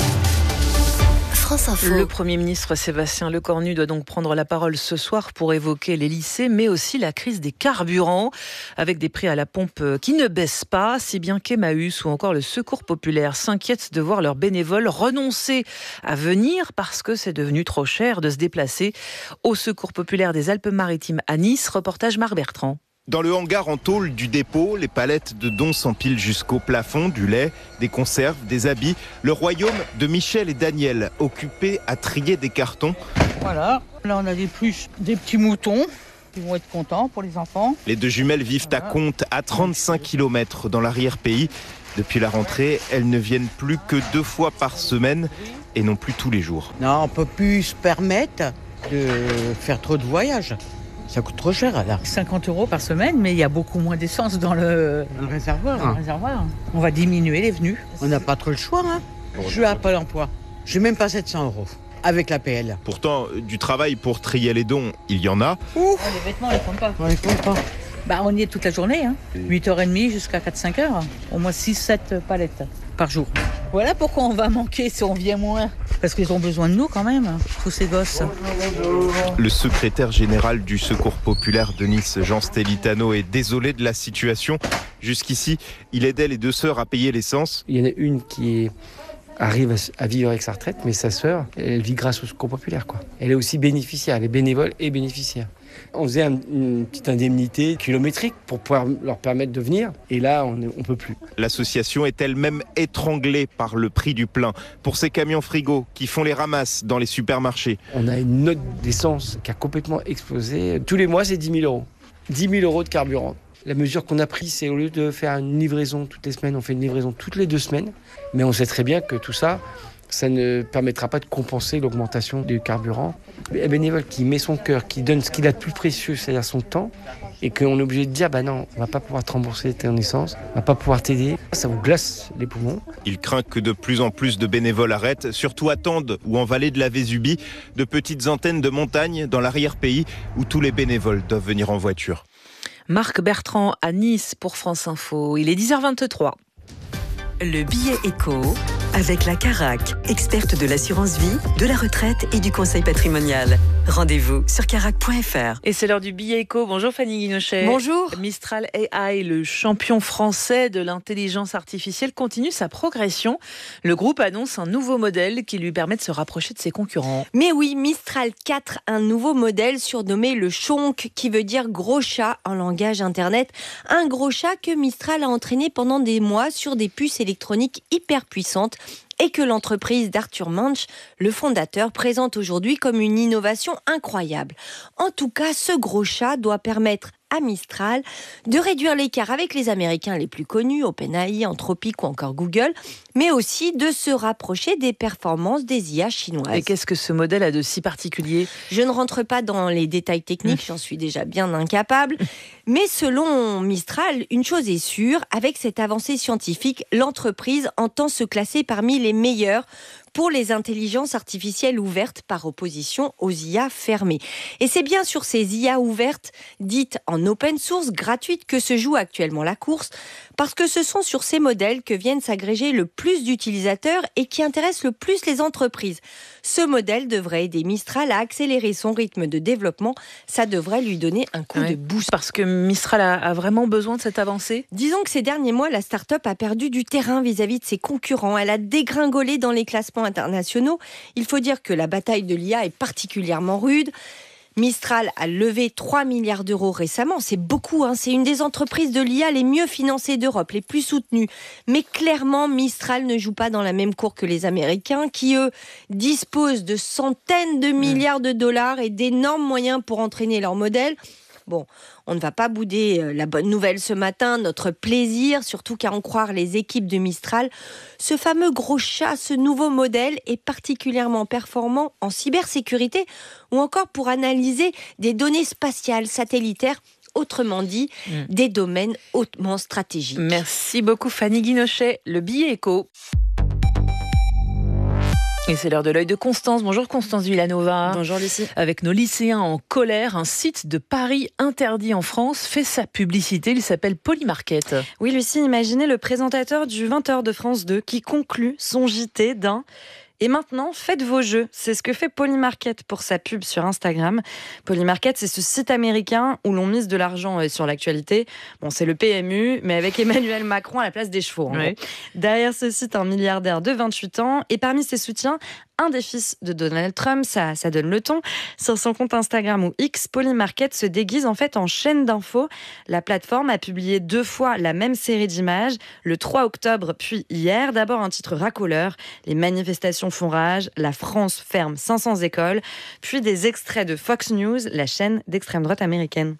Le Premier ministre Sébastien Lecornu doit donc prendre la parole ce soir pour évoquer les lycées, mais aussi la crise des carburants, avec des prix à la pompe qui ne baissent pas, si bien qu'Emmaüs ou encore le Secours populaire s'inquiètent de voir leurs bénévoles renoncer à venir parce que c'est devenu trop cher de se déplacer au Secours populaire des Alpes-Maritimes à Nice. Reportage Marc Bertrand. Dans le hangar en tôle du dépôt, les palettes de dons s'empilent jusqu'au plafond, du lait, des conserves, des habits. Le royaume de Michel et Daniel, occupés à trier des cartons. Voilà, là on a des pluches, des petits moutons. Ils vont être contents pour les enfants. Les deux jumelles vivent à Comtes, à 35 km dans l'arrière-pays. Depuis la rentrée, elles ne viennent plus que 2 fois par semaine et non plus tous les jours. Non, on ne peut plus se permettre de faire trop de voyages. Ça coûte trop cher là. 50 € par semaine, mais il y a beaucoup moins d'essence dans le réservoir. On va diminuer les venues. On n'a pas trop le choix. Je suis à Pôle emploi. Je n'ai même pas 700 € avec l'APL. Pourtant, du travail pour trier les dons, il y en a. Les vêtements, on les compte pas. On les compte pas. On y est toute la journée. 8h30 jusqu'à 4-5 heures. Au moins 6-7 palettes par jour. Voilà pourquoi on va manquer si on vient moins. Parce qu'ils ont besoin de nous quand même, tous ces gosses. Le secrétaire général du Secours populaire de Nice, Jean Stelitano, est désolé de la situation. Jusqu'ici, il aidait les 2 sœurs à payer l'essence. Il y en a une qui arrive à vivre avec sa retraite, mais sa sœur, elle vit grâce au Secours populaire, quoi. Elle est aussi bénéficiaire, elle est bénévole et bénéficiaire. On faisait une petite indemnité kilométrique pour pouvoir leur permettre de venir. Et là, on ne peut plus. L'association est elle-même étranglée par le prix du plein. Pour ces camions frigo qui font les ramasses dans les supermarchés. On a une note d'essence qui a complètement explosé. Tous les mois, c'est 10 000 €. 10 000 € de carburant. La mesure qu'on a prise, c'est au lieu de faire une livraison toutes les semaines, on fait une livraison toutes les 2 semaines. Mais on sait très bien que tout ça, ça ne permettra pas de compenser l'augmentation du carburant. Un bénévole qui met son cœur, qui donne ce qu'il a de plus précieux, c'est-à-dire son temps, et qu'on est obligé de dire non, on ne va pas pouvoir te rembourser ton essence, on ne va pas pouvoir t'aider, ça vous glace les poumons. Il craint que de plus en plus de bénévoles arrêtent, surtout à Tende ou en vallée de la Vésubie, de petites antennes de montagne dans l'arrière-pays où tous les bénévoles doivent venir en voiture. Marc Bertrand à Nice pour France Info. Il est 10h23. Le billet éco avec la Carac, experte de l'assurance vie, de la retraite et du conseil patrimonial. Rendez-vous sur carac.fr. Et c'est l'heure du billet éco. Bonjour Fanny Guinochet. Bonjour. Mistral AI, le champion français de l'intelligence artificielle, continue sa progression. Le groupe annonce un nouveau modèle qui lui permet de se rapprocher de ses concurrents. Mais oui, Mistral 4, un nouveau modèle surnommé le Chonk, qui veut dire gros chat en langage internet. Un gros chat que Mistral a entraîné pendant des mois sur des puces électroniques hyper puissantes et que l'entreprise d'Arthur Munch, le fondateur, présente aujourd'hui comme une innovation incroyable. En tout cas, ce gros chat doit permettre à Mistral de réduire l'écart avec les Américains les plus connus, OpenAI, Anthropic ou encore Google, mais aussi de se rapprocher des performances des IA chinoises. Et qu'est-ce que ce modèle a de si particulier ? Je ne rentre pas dans les détails techniques, j'en suis déjà bien incapable. Mais selon Mistral, une chose est sûre, avec cette avancée scientifique, l'entreprise entend se classer parmi les meilleurs pour les intelligences artificielles ouvertes par opposition aux IA fermées. Et c'est bien sur ces IA ouvertes, dites en open source, gratuites, que se joue actuellement la course, parce que ce sont sur ces modèles que viennent s'agréger le plus d'utilisateurs et qui intéressent le plus les entreprises. Ce modèle devrait aider Mistral à accélérer son rythme de développement. Ça devrait lui donner un coup de boost. Parce que Mistral a vraiment besoin de cette avancée ? Disons que ces derniers mois, la start-up a perdu du terrain vis-à-vis de ses concurrents. Elle a dégringolé dans les classements internationaux. Il faut dire que la bataille de l'IA est particulièrement rude. Mistral a levé 3 milliards d'euros récemment, c'est beaucoup, c'est une des entreprises de l'IA les mieux financées d'Europe, les plus soutenues. Mais clairement, Mistral ne joue pas dans la même cour que les Américains, qui eux disposent de centaines de milliards de dollars et d'énormes moyens pour entraîner leur modèle. Bon, on ne va pas bouder la bonne nouvelle ce matin, notre plaisir, surtout qu'à en croire les équipes de Mistral, ce fameux gros chat, ce nouveau modèle est particulièrement performant en cybersécurité ou encore pour analyser des données spatiales satellitaires. Autrement dit, des domaines hautement stratégiques. Merci beaucoup Fanny Guinochet. Le billet éco. Et c'est l'heure de l'œil de Constance. Bonjour Constance Villanova. Bonjour Lucie. Avec nos lycéens en colère, un site de Paris interdit en France fait sa publicité. Il s'appelle Polymarket. Oui Lucie, imaginez le présentateur du 20h de France 2 qui conclut son JT d'un... Et maintenant, faites vos jeux. C'est ce que fait Polymarket pour sa pub sur Instagram. Polymarket, c'est ce site américain où l'on mise de l'argent sur l'actualité. Bon, c'est le PMU, mais avec Emmanuel Macron à la place des chevaux. Ouais. Derrière ce site, un milliardaire de 28 ans. Et parmi ses soutiens, un des fils de Donald Trump, ça donne le ton. Sur son compte Instagram ou X, Polymarket se déguise en fait en chaîne d'infos. La plateforme a publié 2 fois la même série d'images, le 3 octobre puis hier. D'abord un titre racoleur, les manifestations font rage, la France ferme 500 écoles, puis des extraits de Fox News, la chaîne d'extrême droite américaine.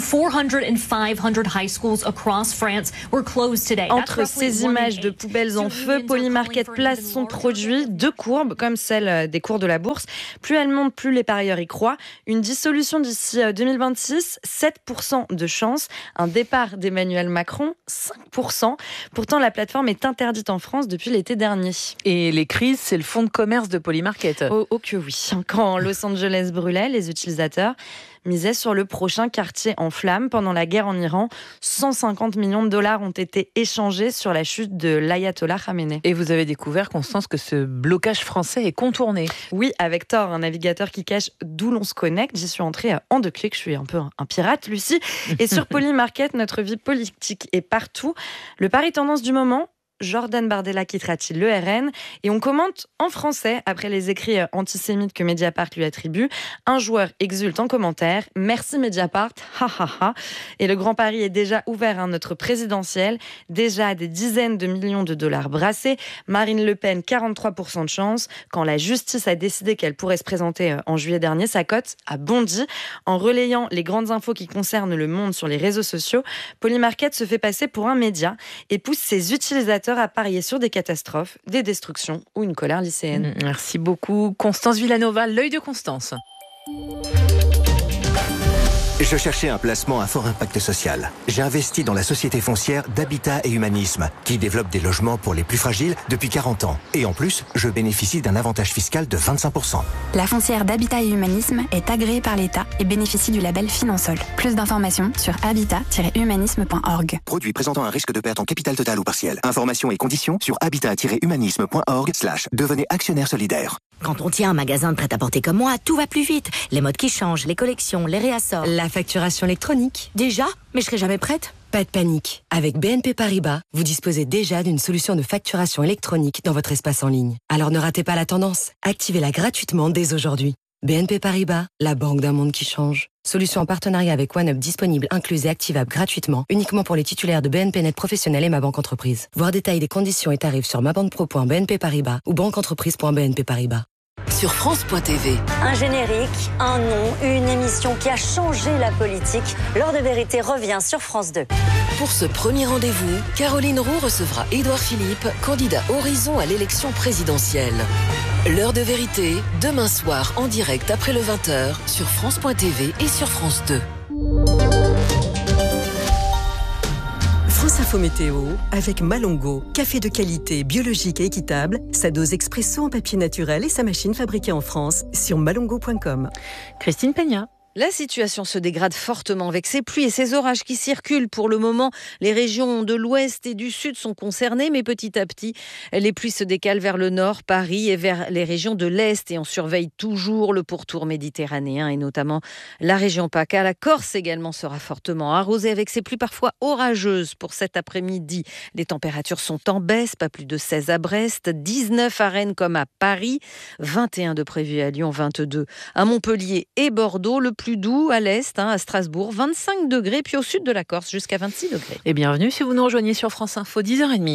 Entre ces images de poubelles en feu, Polymarket place son produit, 2 courbes comme celle des cours de la bourse. Plus elle monte, plus les parieurs y croient. Une dissolution d'ici 2026, 7% de chance. Un départ d'Emmanuel Macron, 5%. Pourtant, la plateforme est interdite en France depuis l'été dernier. Et les crises, c'est le fonds de commerce de Polymarket. Oh que oui. Quand Los Angeles brûlait, les utilisateurs misaient sur le prochain quartier en flammes. Pendant la guerre en Iran, 150 millions de dollars ont été échangés sur la chute de l'ayatollah Khamenei. Et vous avez découvert, Constance, que ce blocage français est contourné. Oui, avec Tor, un navigateur qui cache d'où l'on se connecte. J'y suis entrée en 2 clics. Je suis un peu un pirate, Lucie. Et sur Polymarket, notre vie politique est partout. Le pari tendance du moment, Jordan Bardella quittera-t-il le RN? Et on commente en français, après les écrits antisémites que Mediapart lui attribue. Un joueur exulte en commentaire. Merci Mediapart, ha ha ha. Et le grand pari est déjà ouvert, notre présidentiel. Déjà des dizaines de millions de dollars brassés. Marine Le Pen, 43% de chance. Quand la justice a décidé qu'elle pourrait se présenter en juillet dernier, sa cote a bondi. En relayant les grandes infos qui concernent le monde sur les réseaux sociaux, Polymarket se fait passer pour un média et pousse ses utilisateurs à parier sur des catastrophes, des destructions ou une colère lycéenne. Merci beaucoup Constance Villanova, l'œil de Constance. Je cherchais un placement à fort impact social. J'ai investi dans la société foncière d'Habitat et Humanisme, qui développe des logements pour les plus fragiles depuis 40 ans. Et en plus, je bénéficie d'un avantage fiscal de 25%. La foncière d'Habitat et Humanisme est agréée par l'État et bénéficie du label Finansol. Plus d'informations sur habitat-humanisme.org. Produit présentant un risque de perte en capital total ou partiel. Informations et conditions sur habitat-humanisme.org/devenez actionnaire solidaire. Quand on tient un magasin de prêt-à-porter comme moi, tout va plus vite. Les modes qui changent, les collections, les réassorts. La facturation électronique. Déjà? Mais je serai jamais prête. Pas de panique. Avec BNP Paribas, vous disposez déjà d'une solution de facturation électronique dans votre espace en ligne. Alors ne ratez pas la tendance. Activez-la gratuitement dès aujourd'hui. BNP Paribas, la banque d'un monde qui change. Solution en partenariat avec OneUp disponible, incluse et activable gratuitement, uniquement pour les titulaires de BNP Net Professionnel et Ma Banque Entreprise. Voir détail des conditions et tarifs sur mabanquepro.bnp Paribas ou banqueentreprise.bnp Paribas. Sur France.tv. Un générique, un nom, une émission qui a changé la politique. L'heure de vérité revient sur France 2. Pour ce premier rendez-vous, Caroline Roux recevra Édouard Philippe, candidat Horizon à l'élection présidentielle. L'heure de vérité, demain soir en direct après le 20h sur France.tv et sur France 2. France Info Météo avec Malongo, café de qualité, biologique et équitable, sa dose expresso en papier naturel et sa machine fabriquée en France sur malongo.com. Christine Peña. La situation se dégrade fortement avec ces pluies et ces orages qui circulent. Pour le moment, les régions de l'ouest et du sud sont concernées, mais petit à petit, les pluies se décalent vers le nord, Paris, et vers les régions de l'est. Et on surveille toujours le pourtour méditerranéen et notamment la région PACA. La Corse également sera fortement arrosée avec ces pluies parfois orageuses pour cet après-midi. Les températures sont en baisse, pas plus de 16 à Brest, 19 à Rennes comme à Paris, 21 de prévu à Lyon, 22 à Montpellier et Bordeaux. Le plus doux à l'est, à Strasbourg, 25 degrés, puis au sud de la Corse, jusqu'à 26 degrés. Et bienvenue si vous nous rejoignez sur France Info, 10h30.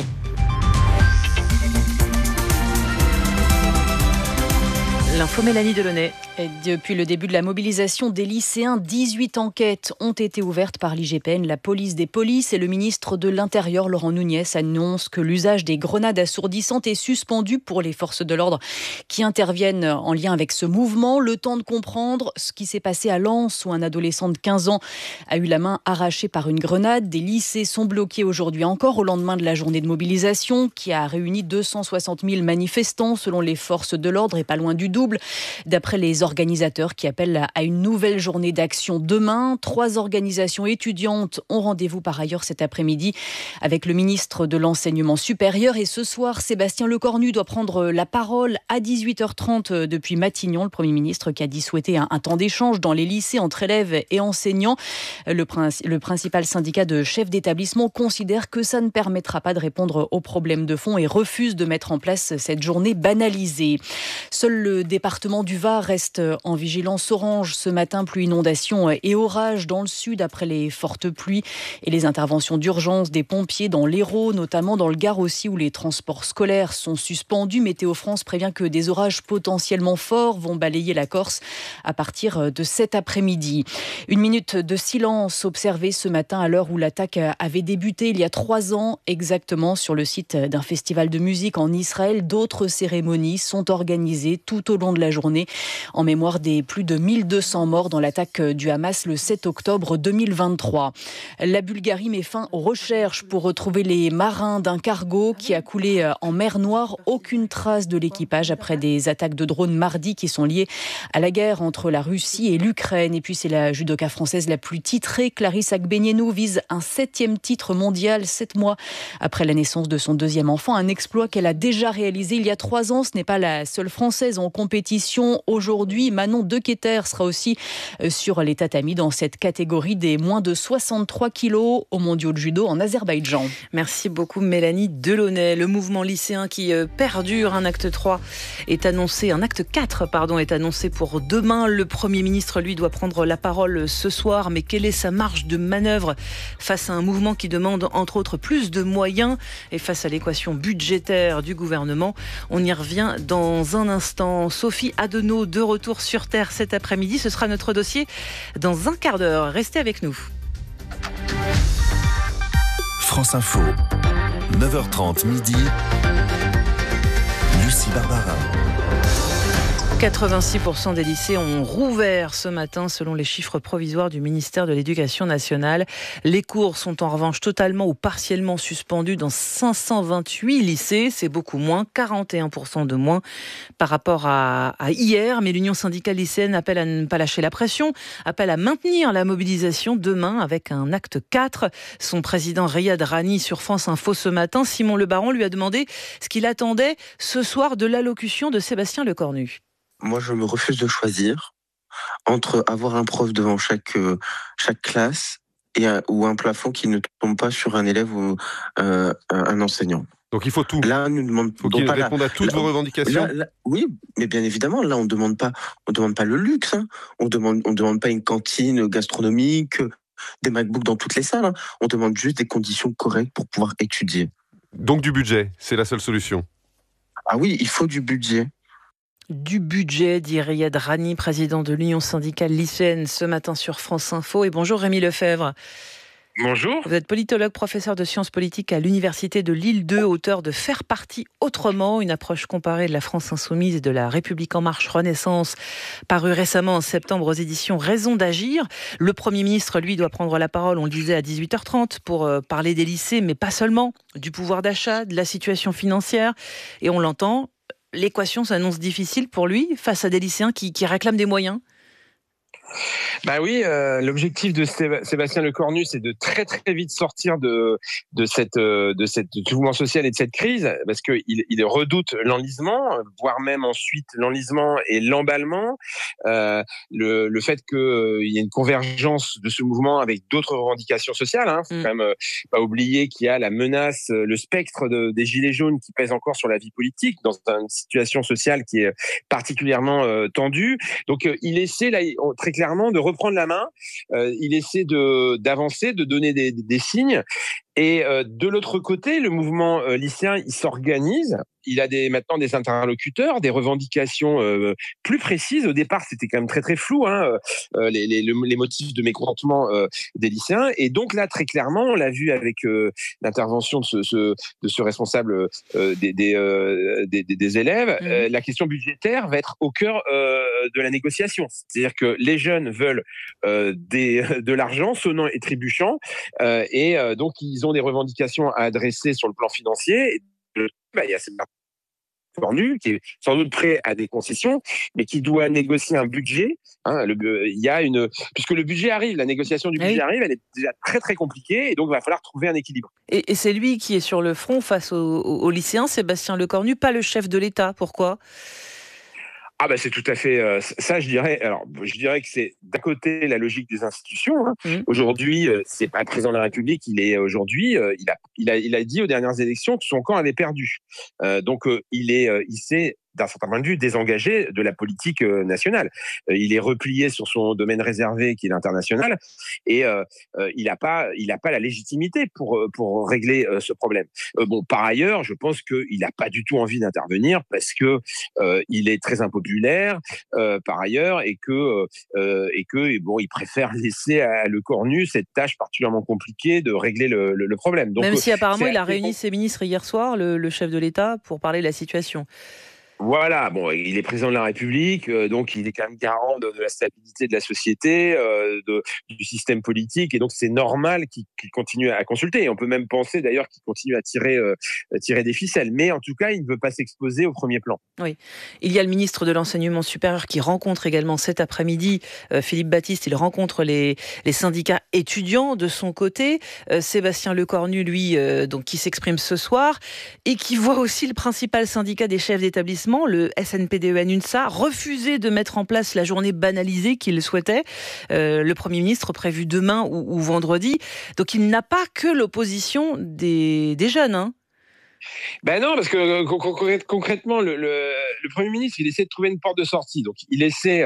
L'info Mélanie Delaunay. Et depuis le début de la mobilisation des lycéens, 18 enquêtes ont été ouvertes par l'IGPN, la police des polices, et le ministre de l'Intérieur, Laurent Nunez, annonce que l'usage des grenades assourdissantes est suspendu pour les forces de l'ordre qui interviennent en lien avec ce mouvement. Le temps de comprendre ce qui s'est passé à Lens, où un adolescent de 15 ans a eu la main arrachée par une grenade. Des lycées sont bloqués aujourd'hui encore, au lendemain de la journée de mobilisation qui a réuni 260 000 manifestants selon les forces de l'ordre, et pas loin du double d'après les organisateurs qui appellent à une nouvelle journée d'action demain. 3 organisations étudiantes ont rendez-vous par ailleurs cet après-midi avec le ministre de l'Enseignement supérieur. Et ce soir, Sébastien Lecornu doit prendre la parole à 18h30 depuis Matignon. Le Premier ministre qui a dit souhaiter un temps d'échange dans les lycées entre élèves et enseignants. Le principal syndicat de chefs d'établissement considère que ça ne permettra pas de répondre aux problèmes de fond et refuse de mettre en place cette journée banalisée. Seul le département du Var reste en vigilance orange ce matin, pluie, inondations et orages dans le sud après les fortes pluies et les interventions d'urgence des pompiers dans l'Hérault, notamment dans le Gard aussi où les transports scolaires sont suspendus. Météo France prévient que des orages potentiellement forts vont balayer la Corse à partir de cet après-midi. Une minute de silence observée ce matin à l'heure où l'attaque avait débuté il y a 3 ans exactement sur le site d'un festival de musique en Israël. D'autres cérémonies sont organisées tout au long de la journée en mémoire des plus de 1200 morts dans l'attaque du Hamas le 7 octobre 2023. La Bulgarie met fin aux recherches pour retrouver les marins d'un cargo qui a coulé en mer Noire. Aucune trace de l'équipage après des attaques de drones mardi qui sont liées à la guerre entre la Russie et l'Ukraine. Et puis c'est la judoka française la plus titrée. Clarisse Agbenienou vise un 7e titre mondial 7 mois après la naissance de son 2e enfant. Un exploit qu'elle a déjà réalisé il y a 3 ans. Ce n'est pas la seule française en compétition aujourd'hui. Manon Dequeter sera aussi sur les tatamis dans cette catégorie des moins de 63 kilos aux mondiaux de judo en Azerbaïdjan. Merci beaucoup Mélanie Delaunay. Le mouvement lycéen qui perdure, un acte 4 est annoncé pour demain. Le Premier ministre, lui, doit prendre la parole ce soir. Mais quelle est sa marge de manœuvre face à un mouvement qui demande entre autres plus de moyens et face à l'équation budgétaire du gouvernement? On y revient dans un instant. Sophie Adenau de retour sur Terre cet après-midi. Ce sera notre dossier dans un quart d'heure. Restez avec nous. France Info, 9h30 midi. Lucie Barbara. 86% des lycées ont rouvert ce matin selon les chiffres provisoires du ministère de l'Éducation nationale. Les cours sont en revanche totalement ou partiellement suspendus dans 528 lycées. C'est beaucoup moins, 41% de moins par rapport à hier. Mais l'Union syndicale lycéenne appelle à ne pas lâcher la pression, appelle à maintenir la mobilisation demain avec un acte 4. Son président Riyad Rani sur France Info ce matin, Simon Le Baron lui a demandé ce qu'il attendait ce soir de l'allocution de Sébastien Lecornu. Moi, je me refuse de choisir entre avoir un prof devant chaque classe ou un plafond qui ne tombe pas sur un élève ou un enseignant. Donc il faut tout. Là, nous demandons. Faut qu'il réponde à toutes vos revendications. Oui, mais bien évidemment, là, on demande pas le luxe. Hein. On demande pas une cantine gastronomique, des MacBooks dans toutes les salles. Hein. On demande juste des conditions correctes pour pouvoir étudier. Donc du budget, c'est la seule solution. Ah oui, il faut du budget. Du budget, dit Riyad Rani, président de l'Union syndicale lycéenne, ce matin sur France Info. Et bonjour Rémi Lefebvre. Bonjour. Vous êtes politologue, professeur de sciences politiques à l'Université de Lille 2, auteur de Faire partie autrement, une approche comparée de la France insoumise et de la République en marche Renaissance, paru récemment en septembre aux éditions Raison d'agir. Le Premier ministre, lui, doit prendre la parole, on le disait, à 18h30 pour parler des lycées, mais pas seulement, du pouvoir d'achat, de la situation financière. Et on l'entend, l'équation s'annonce difficile pour lui face à des lycéens qui réclament des moyens. Bah oui, l'objectif de Sébastien Lecornu, c'est de très très vite sortir de cette mouvement social et de cette crise, parce que il redoute l'enlisement, voire même ensuite l'enlisement et l'emballement. Le fait qu'il y ait une convergence de ce mouvement avec d'autres revendications sociales, hein, faut quand même pas oublier qu'il y a la menace, le spectre des gilets jaunes qui pèse encore sur la vie politique dans une situation sociale qui est particulièrement tendue. Donc il essaie là très clairement de reprendre la main, il essaie d'avancer, de donner des signes. Et de l'autre côté, le mouvement lycéen, il s'organise, il a maintenant des interlocuteurs, des revendications plus précises. Au départ, c'était quand même très très flou, les motifs de mécontentement des lycéens. Et donc là, très clairement, on l'a vu avec l'intervention de ce responsable des élèves, la question budgétaire va être au cœur de la négociation. C'est-à-dire que les jeunes veulent de l'argent sonnant et trébuchant, et donc ils ont des revendications à adresser sur le plan financier. Il y a cette Cornu qui est sans doute prêt à des concessions, mais qui doit négocier un budget. Puisque le budget arrive, la négociation du budget arrive, elle est déjà très très compliquée, et donc il va falloir trouver un équilibre. Et c'est lui qui est sur le front face aux lycéens, Sébastien Lecornu, pas le chef de l'État. Pourquoi ? C'est tout à fait ça, je dirais. Alors, je dirais que c'est d'un côté la logique des institutions. Aujourd'hui, c'est pas le président de la République. Il a dit aux dernières élections que son camp avait perdu. Donc, il s'est d'un certain point de vue désengagé de la politique nationale. Il est replié sur son domaine réservé qui est l'international, et il n'a pas la légitimité pour régler ce problème. Par ailleurs, je pense qu'il n'a pas du tout envie d'intervenir parce que il est très impopulaire par ailleurs, et que il préfère laisser à Lecornu cette tâche particulièrement compliquée de régler le problème. Donc, même si apparemment il a réuni ses ministres hier soir, le chef de l'État, pour parler de la situation. Voilà, il est président de la République, donc il est quand même garant de la stabilité de la société, du système politique, et donc c'est normal qu'il continue à consulter. Et on peut même penser d'ailleurs qu'il continue à tirer des ficelles, mais en tout cas, il ne veut pas s'exposer au premier plan. Oui, il y a le ministre de l'Enseignement supérieur qui rencontre également cet après-midi, Philippe Baptiste, il rencontre les syndicats étudiants de son côté, Sébastien Lecornu, lui, donc qui s'exprime ce soir, et qui voit aussi le principal syndicat des chefs d'établissement, le SNPDEN-UNSA, refuser de mettre en place la journée banalisée qu'il souhaitait. Le Premier ministre prévu demain ou vendredi. Donc il n'a pas que l'opposition des jeunes. Non, parce que concrètement, le Premier ministre, il essaie de trouver une porte de sortie. Donc, il essaie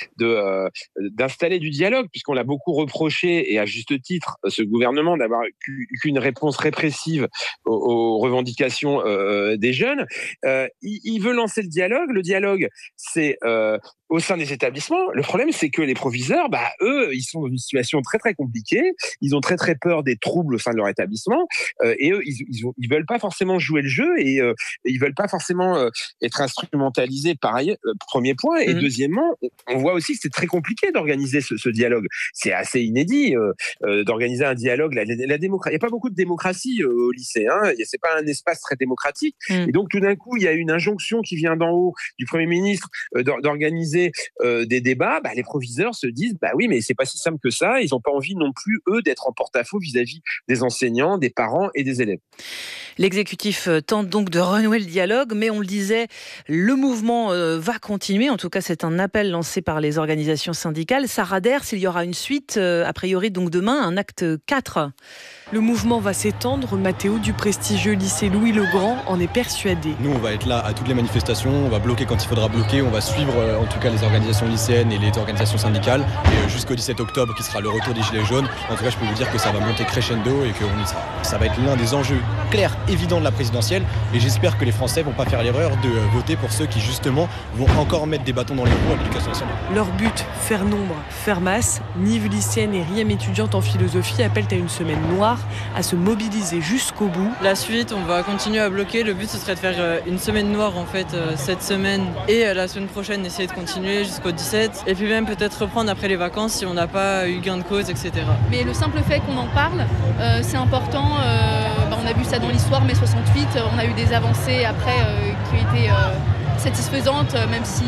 d'installer du dialogue, puisqu'on l'a beaucoup reproché, et à juste titre, ce gouvernement, d'avoir qu'une réponse répressive aux revendications des jeunes. Il veut lancer le dialogue. Le dialogue, c'est au sein des établissements. Le problème, c'est que les proviseurs, eux, ils sont dans une situation très très compliquée. Ils ont très très peur des troubles au sein de leur établissement, et eux, ils veulent pas forcément jouer le jeu, et ils veulent pas forcément être instrumentalisés par ailleurs. Premier point. Et deuxièmement, on voit aussi que c'est très compliqué d'organiser ce dialogue. C'est assez inédit d'organiser un dialogue. La démocratie, il n'y a pas beaucoup de démocratie au lycée. C'est pas un espace très démocratique. Et donc tout d'un coup, il y a une injonction qui vient d'en haut du Premier ministre d'organiser des débats. Les proviseurs se disent oui, mais c'est pas si simple que ça. Ils n'ont pas envie non plus, eux, d'être en porte-à-faux vis-à-vis des enseignants, des parents et des élèves. L'exécutif tente donc de renouer le dialogue, mais on le disait, le mouvement va continuer. En tout cas, c'est un appel lancé par les organisations syndicales. Sarah Ders, il y aura une suite, a priori donc demain, un acte 4. Le mouvement va s'étendre. Mathéo du prestigieux lycée Louis-le-Grand en est persuadé. Nous, on va être là à toutes les manifestations, on va bloquer quand il faudra bloquer, on va suivre en tout cas les organisations lycéennes et les organisations syndicales, et jusqu'au 17 octobre qui sera le retour des Gilets jaunes. En tout cas, je peux vous dire que ça va monter crescendo et qu'on y sera. Ça va être l'un des enjeux clairs, évidents de la présidentielle, et j'espère que les Français vont pas faire l'erreur de voter pour ceux qui justement vont encore mettre des bâtons dans les roues à l'éducation nationale. Leur but, faire nombre, faire masse. Nive lycéenne et Riem étudiante en philosophie appellent à une semaine noire, à se mobiliser jusqu'au bout. La suite, on va continuer à bloquer. Le but, ce serait de faire une semaine noire en fait cette semaine, et la semaine prochaine essayer de continuer jusqu'au 17, et puis même peut-être reprendre après les vacances si on n'a pas eu gain de cause, etc. Mais le simple fait qu'on en parle, c'est important. On a vu ça dans l'histoire, mai 68, on a eu des avancées après qui ont été satisfaisantes, même si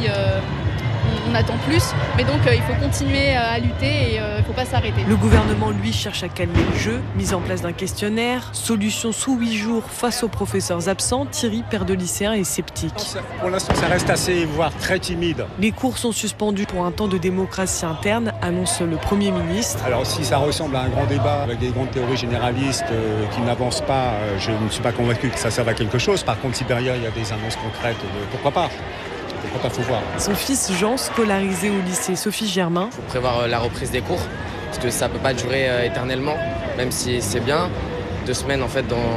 on attend plus. Mais donc il faut continuer à lutter et il ne faut pas s'arrêter. Le gouvernement, lui, cherche à calmer le jeu. Mise en place d'un questionnaire, solution sous 8 jours face aux professeurs absents. Thierry, père de lycéen, est sceptique. Pour l'instant, ça reste assez, voire très timide. Les cours sont suspendus pour un temps de démocratie interne, annonce le Premier ministre. Alors si ça ressemble à un grand débat avec des grandes théories généralistes qui n'avancent pas, je ne suis pas convaincu que ça serve à quelque chose. Par contre, si derrière il y a des annonces concrètes, pourquoi pas ? Faut voir. Son fils Jean, scolarisé au lycée Sophie Germain. Il faut prévoir la reprise des cours, parce que ça ne peut pas durer éternellement, même si c'est bien. 2 semaines en fait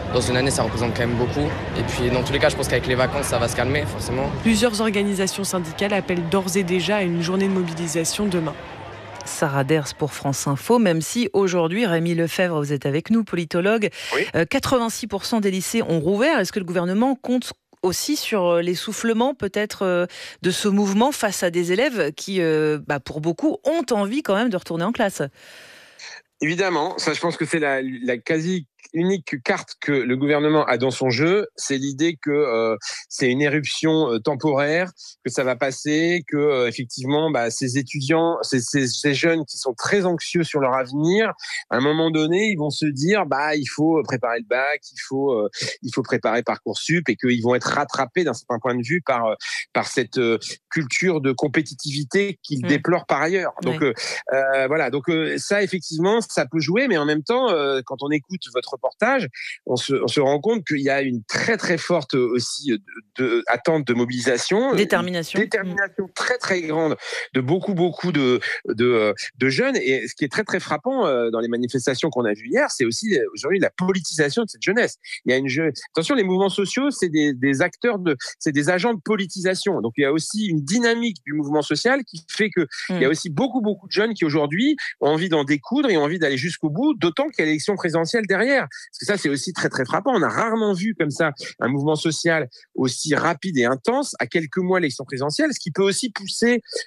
dans une année, ça représente quand même beaucoup. Et puis dans tous les cas, je pense qu'avec les vacances, ça va se calmer forcément. Plusieurs organisations syndicales appellent d'ores et déjà à une journée de mobilisation demain. Sarah Ders pour France Info, même si aujourd'hui, Rémi Lefebvre, vous êtes avec nous, politologue, oui. 86% des lycées ont rouvert. Est-ce que le gouvernement compte aussi sur l'essoufflement peut-être de ce mouvement face à des élèves qui, pour beaucoup, ont envie quand même de retourner en classe? Évidemment, ça je pense que c'est la quasi unique carte que le gouvernement a dans son jeu, c'est l'idée que c'est une éruption temporaire, que ça va passer, que effectivement ces étudiants, ces jeunes qui sont très anxieux sur leur avenir, à un moment donné, ils vont se dire il faut préparer le bac, il faut préparer Parcoursup et qu'ils vont être rattrapés d'un certain point de vue par cette culture de compétitivité qu'ils déplorent par ailleurs. Donc voilà, donc ça effectivement ça peut jouer, mais en même temps quand on écoute votre reportage, on se rend compte qu'il y a une très très forte aussi attente de mobilisation, détermination très très grande de beaucoup de jeunes. Et ce qui est très très frappant dans les manifestations qu'on a vues hier, c'est aussi aujourd'hui la politisation de cette jeunesse. Il y a attention, les mouvements sociaux, c'est des acteurs c'est des agents de politisation. Donc il y a aussi une dynamique du mouvement social qui fait que il y a aussi beaucoup de jeunes qui aujourd'hui ont envie d'en découdre et ont envie d'aller jusqu'au bout, d'autant qu'il y a l'élection présidentielle derrière. Parce que ça, c'est aussi très, très frappant. On a rarement vu comme ça un mouvement social aussi rapide et intense à quelques mois de l'élection présidentielle, ce qui peut aussi pousser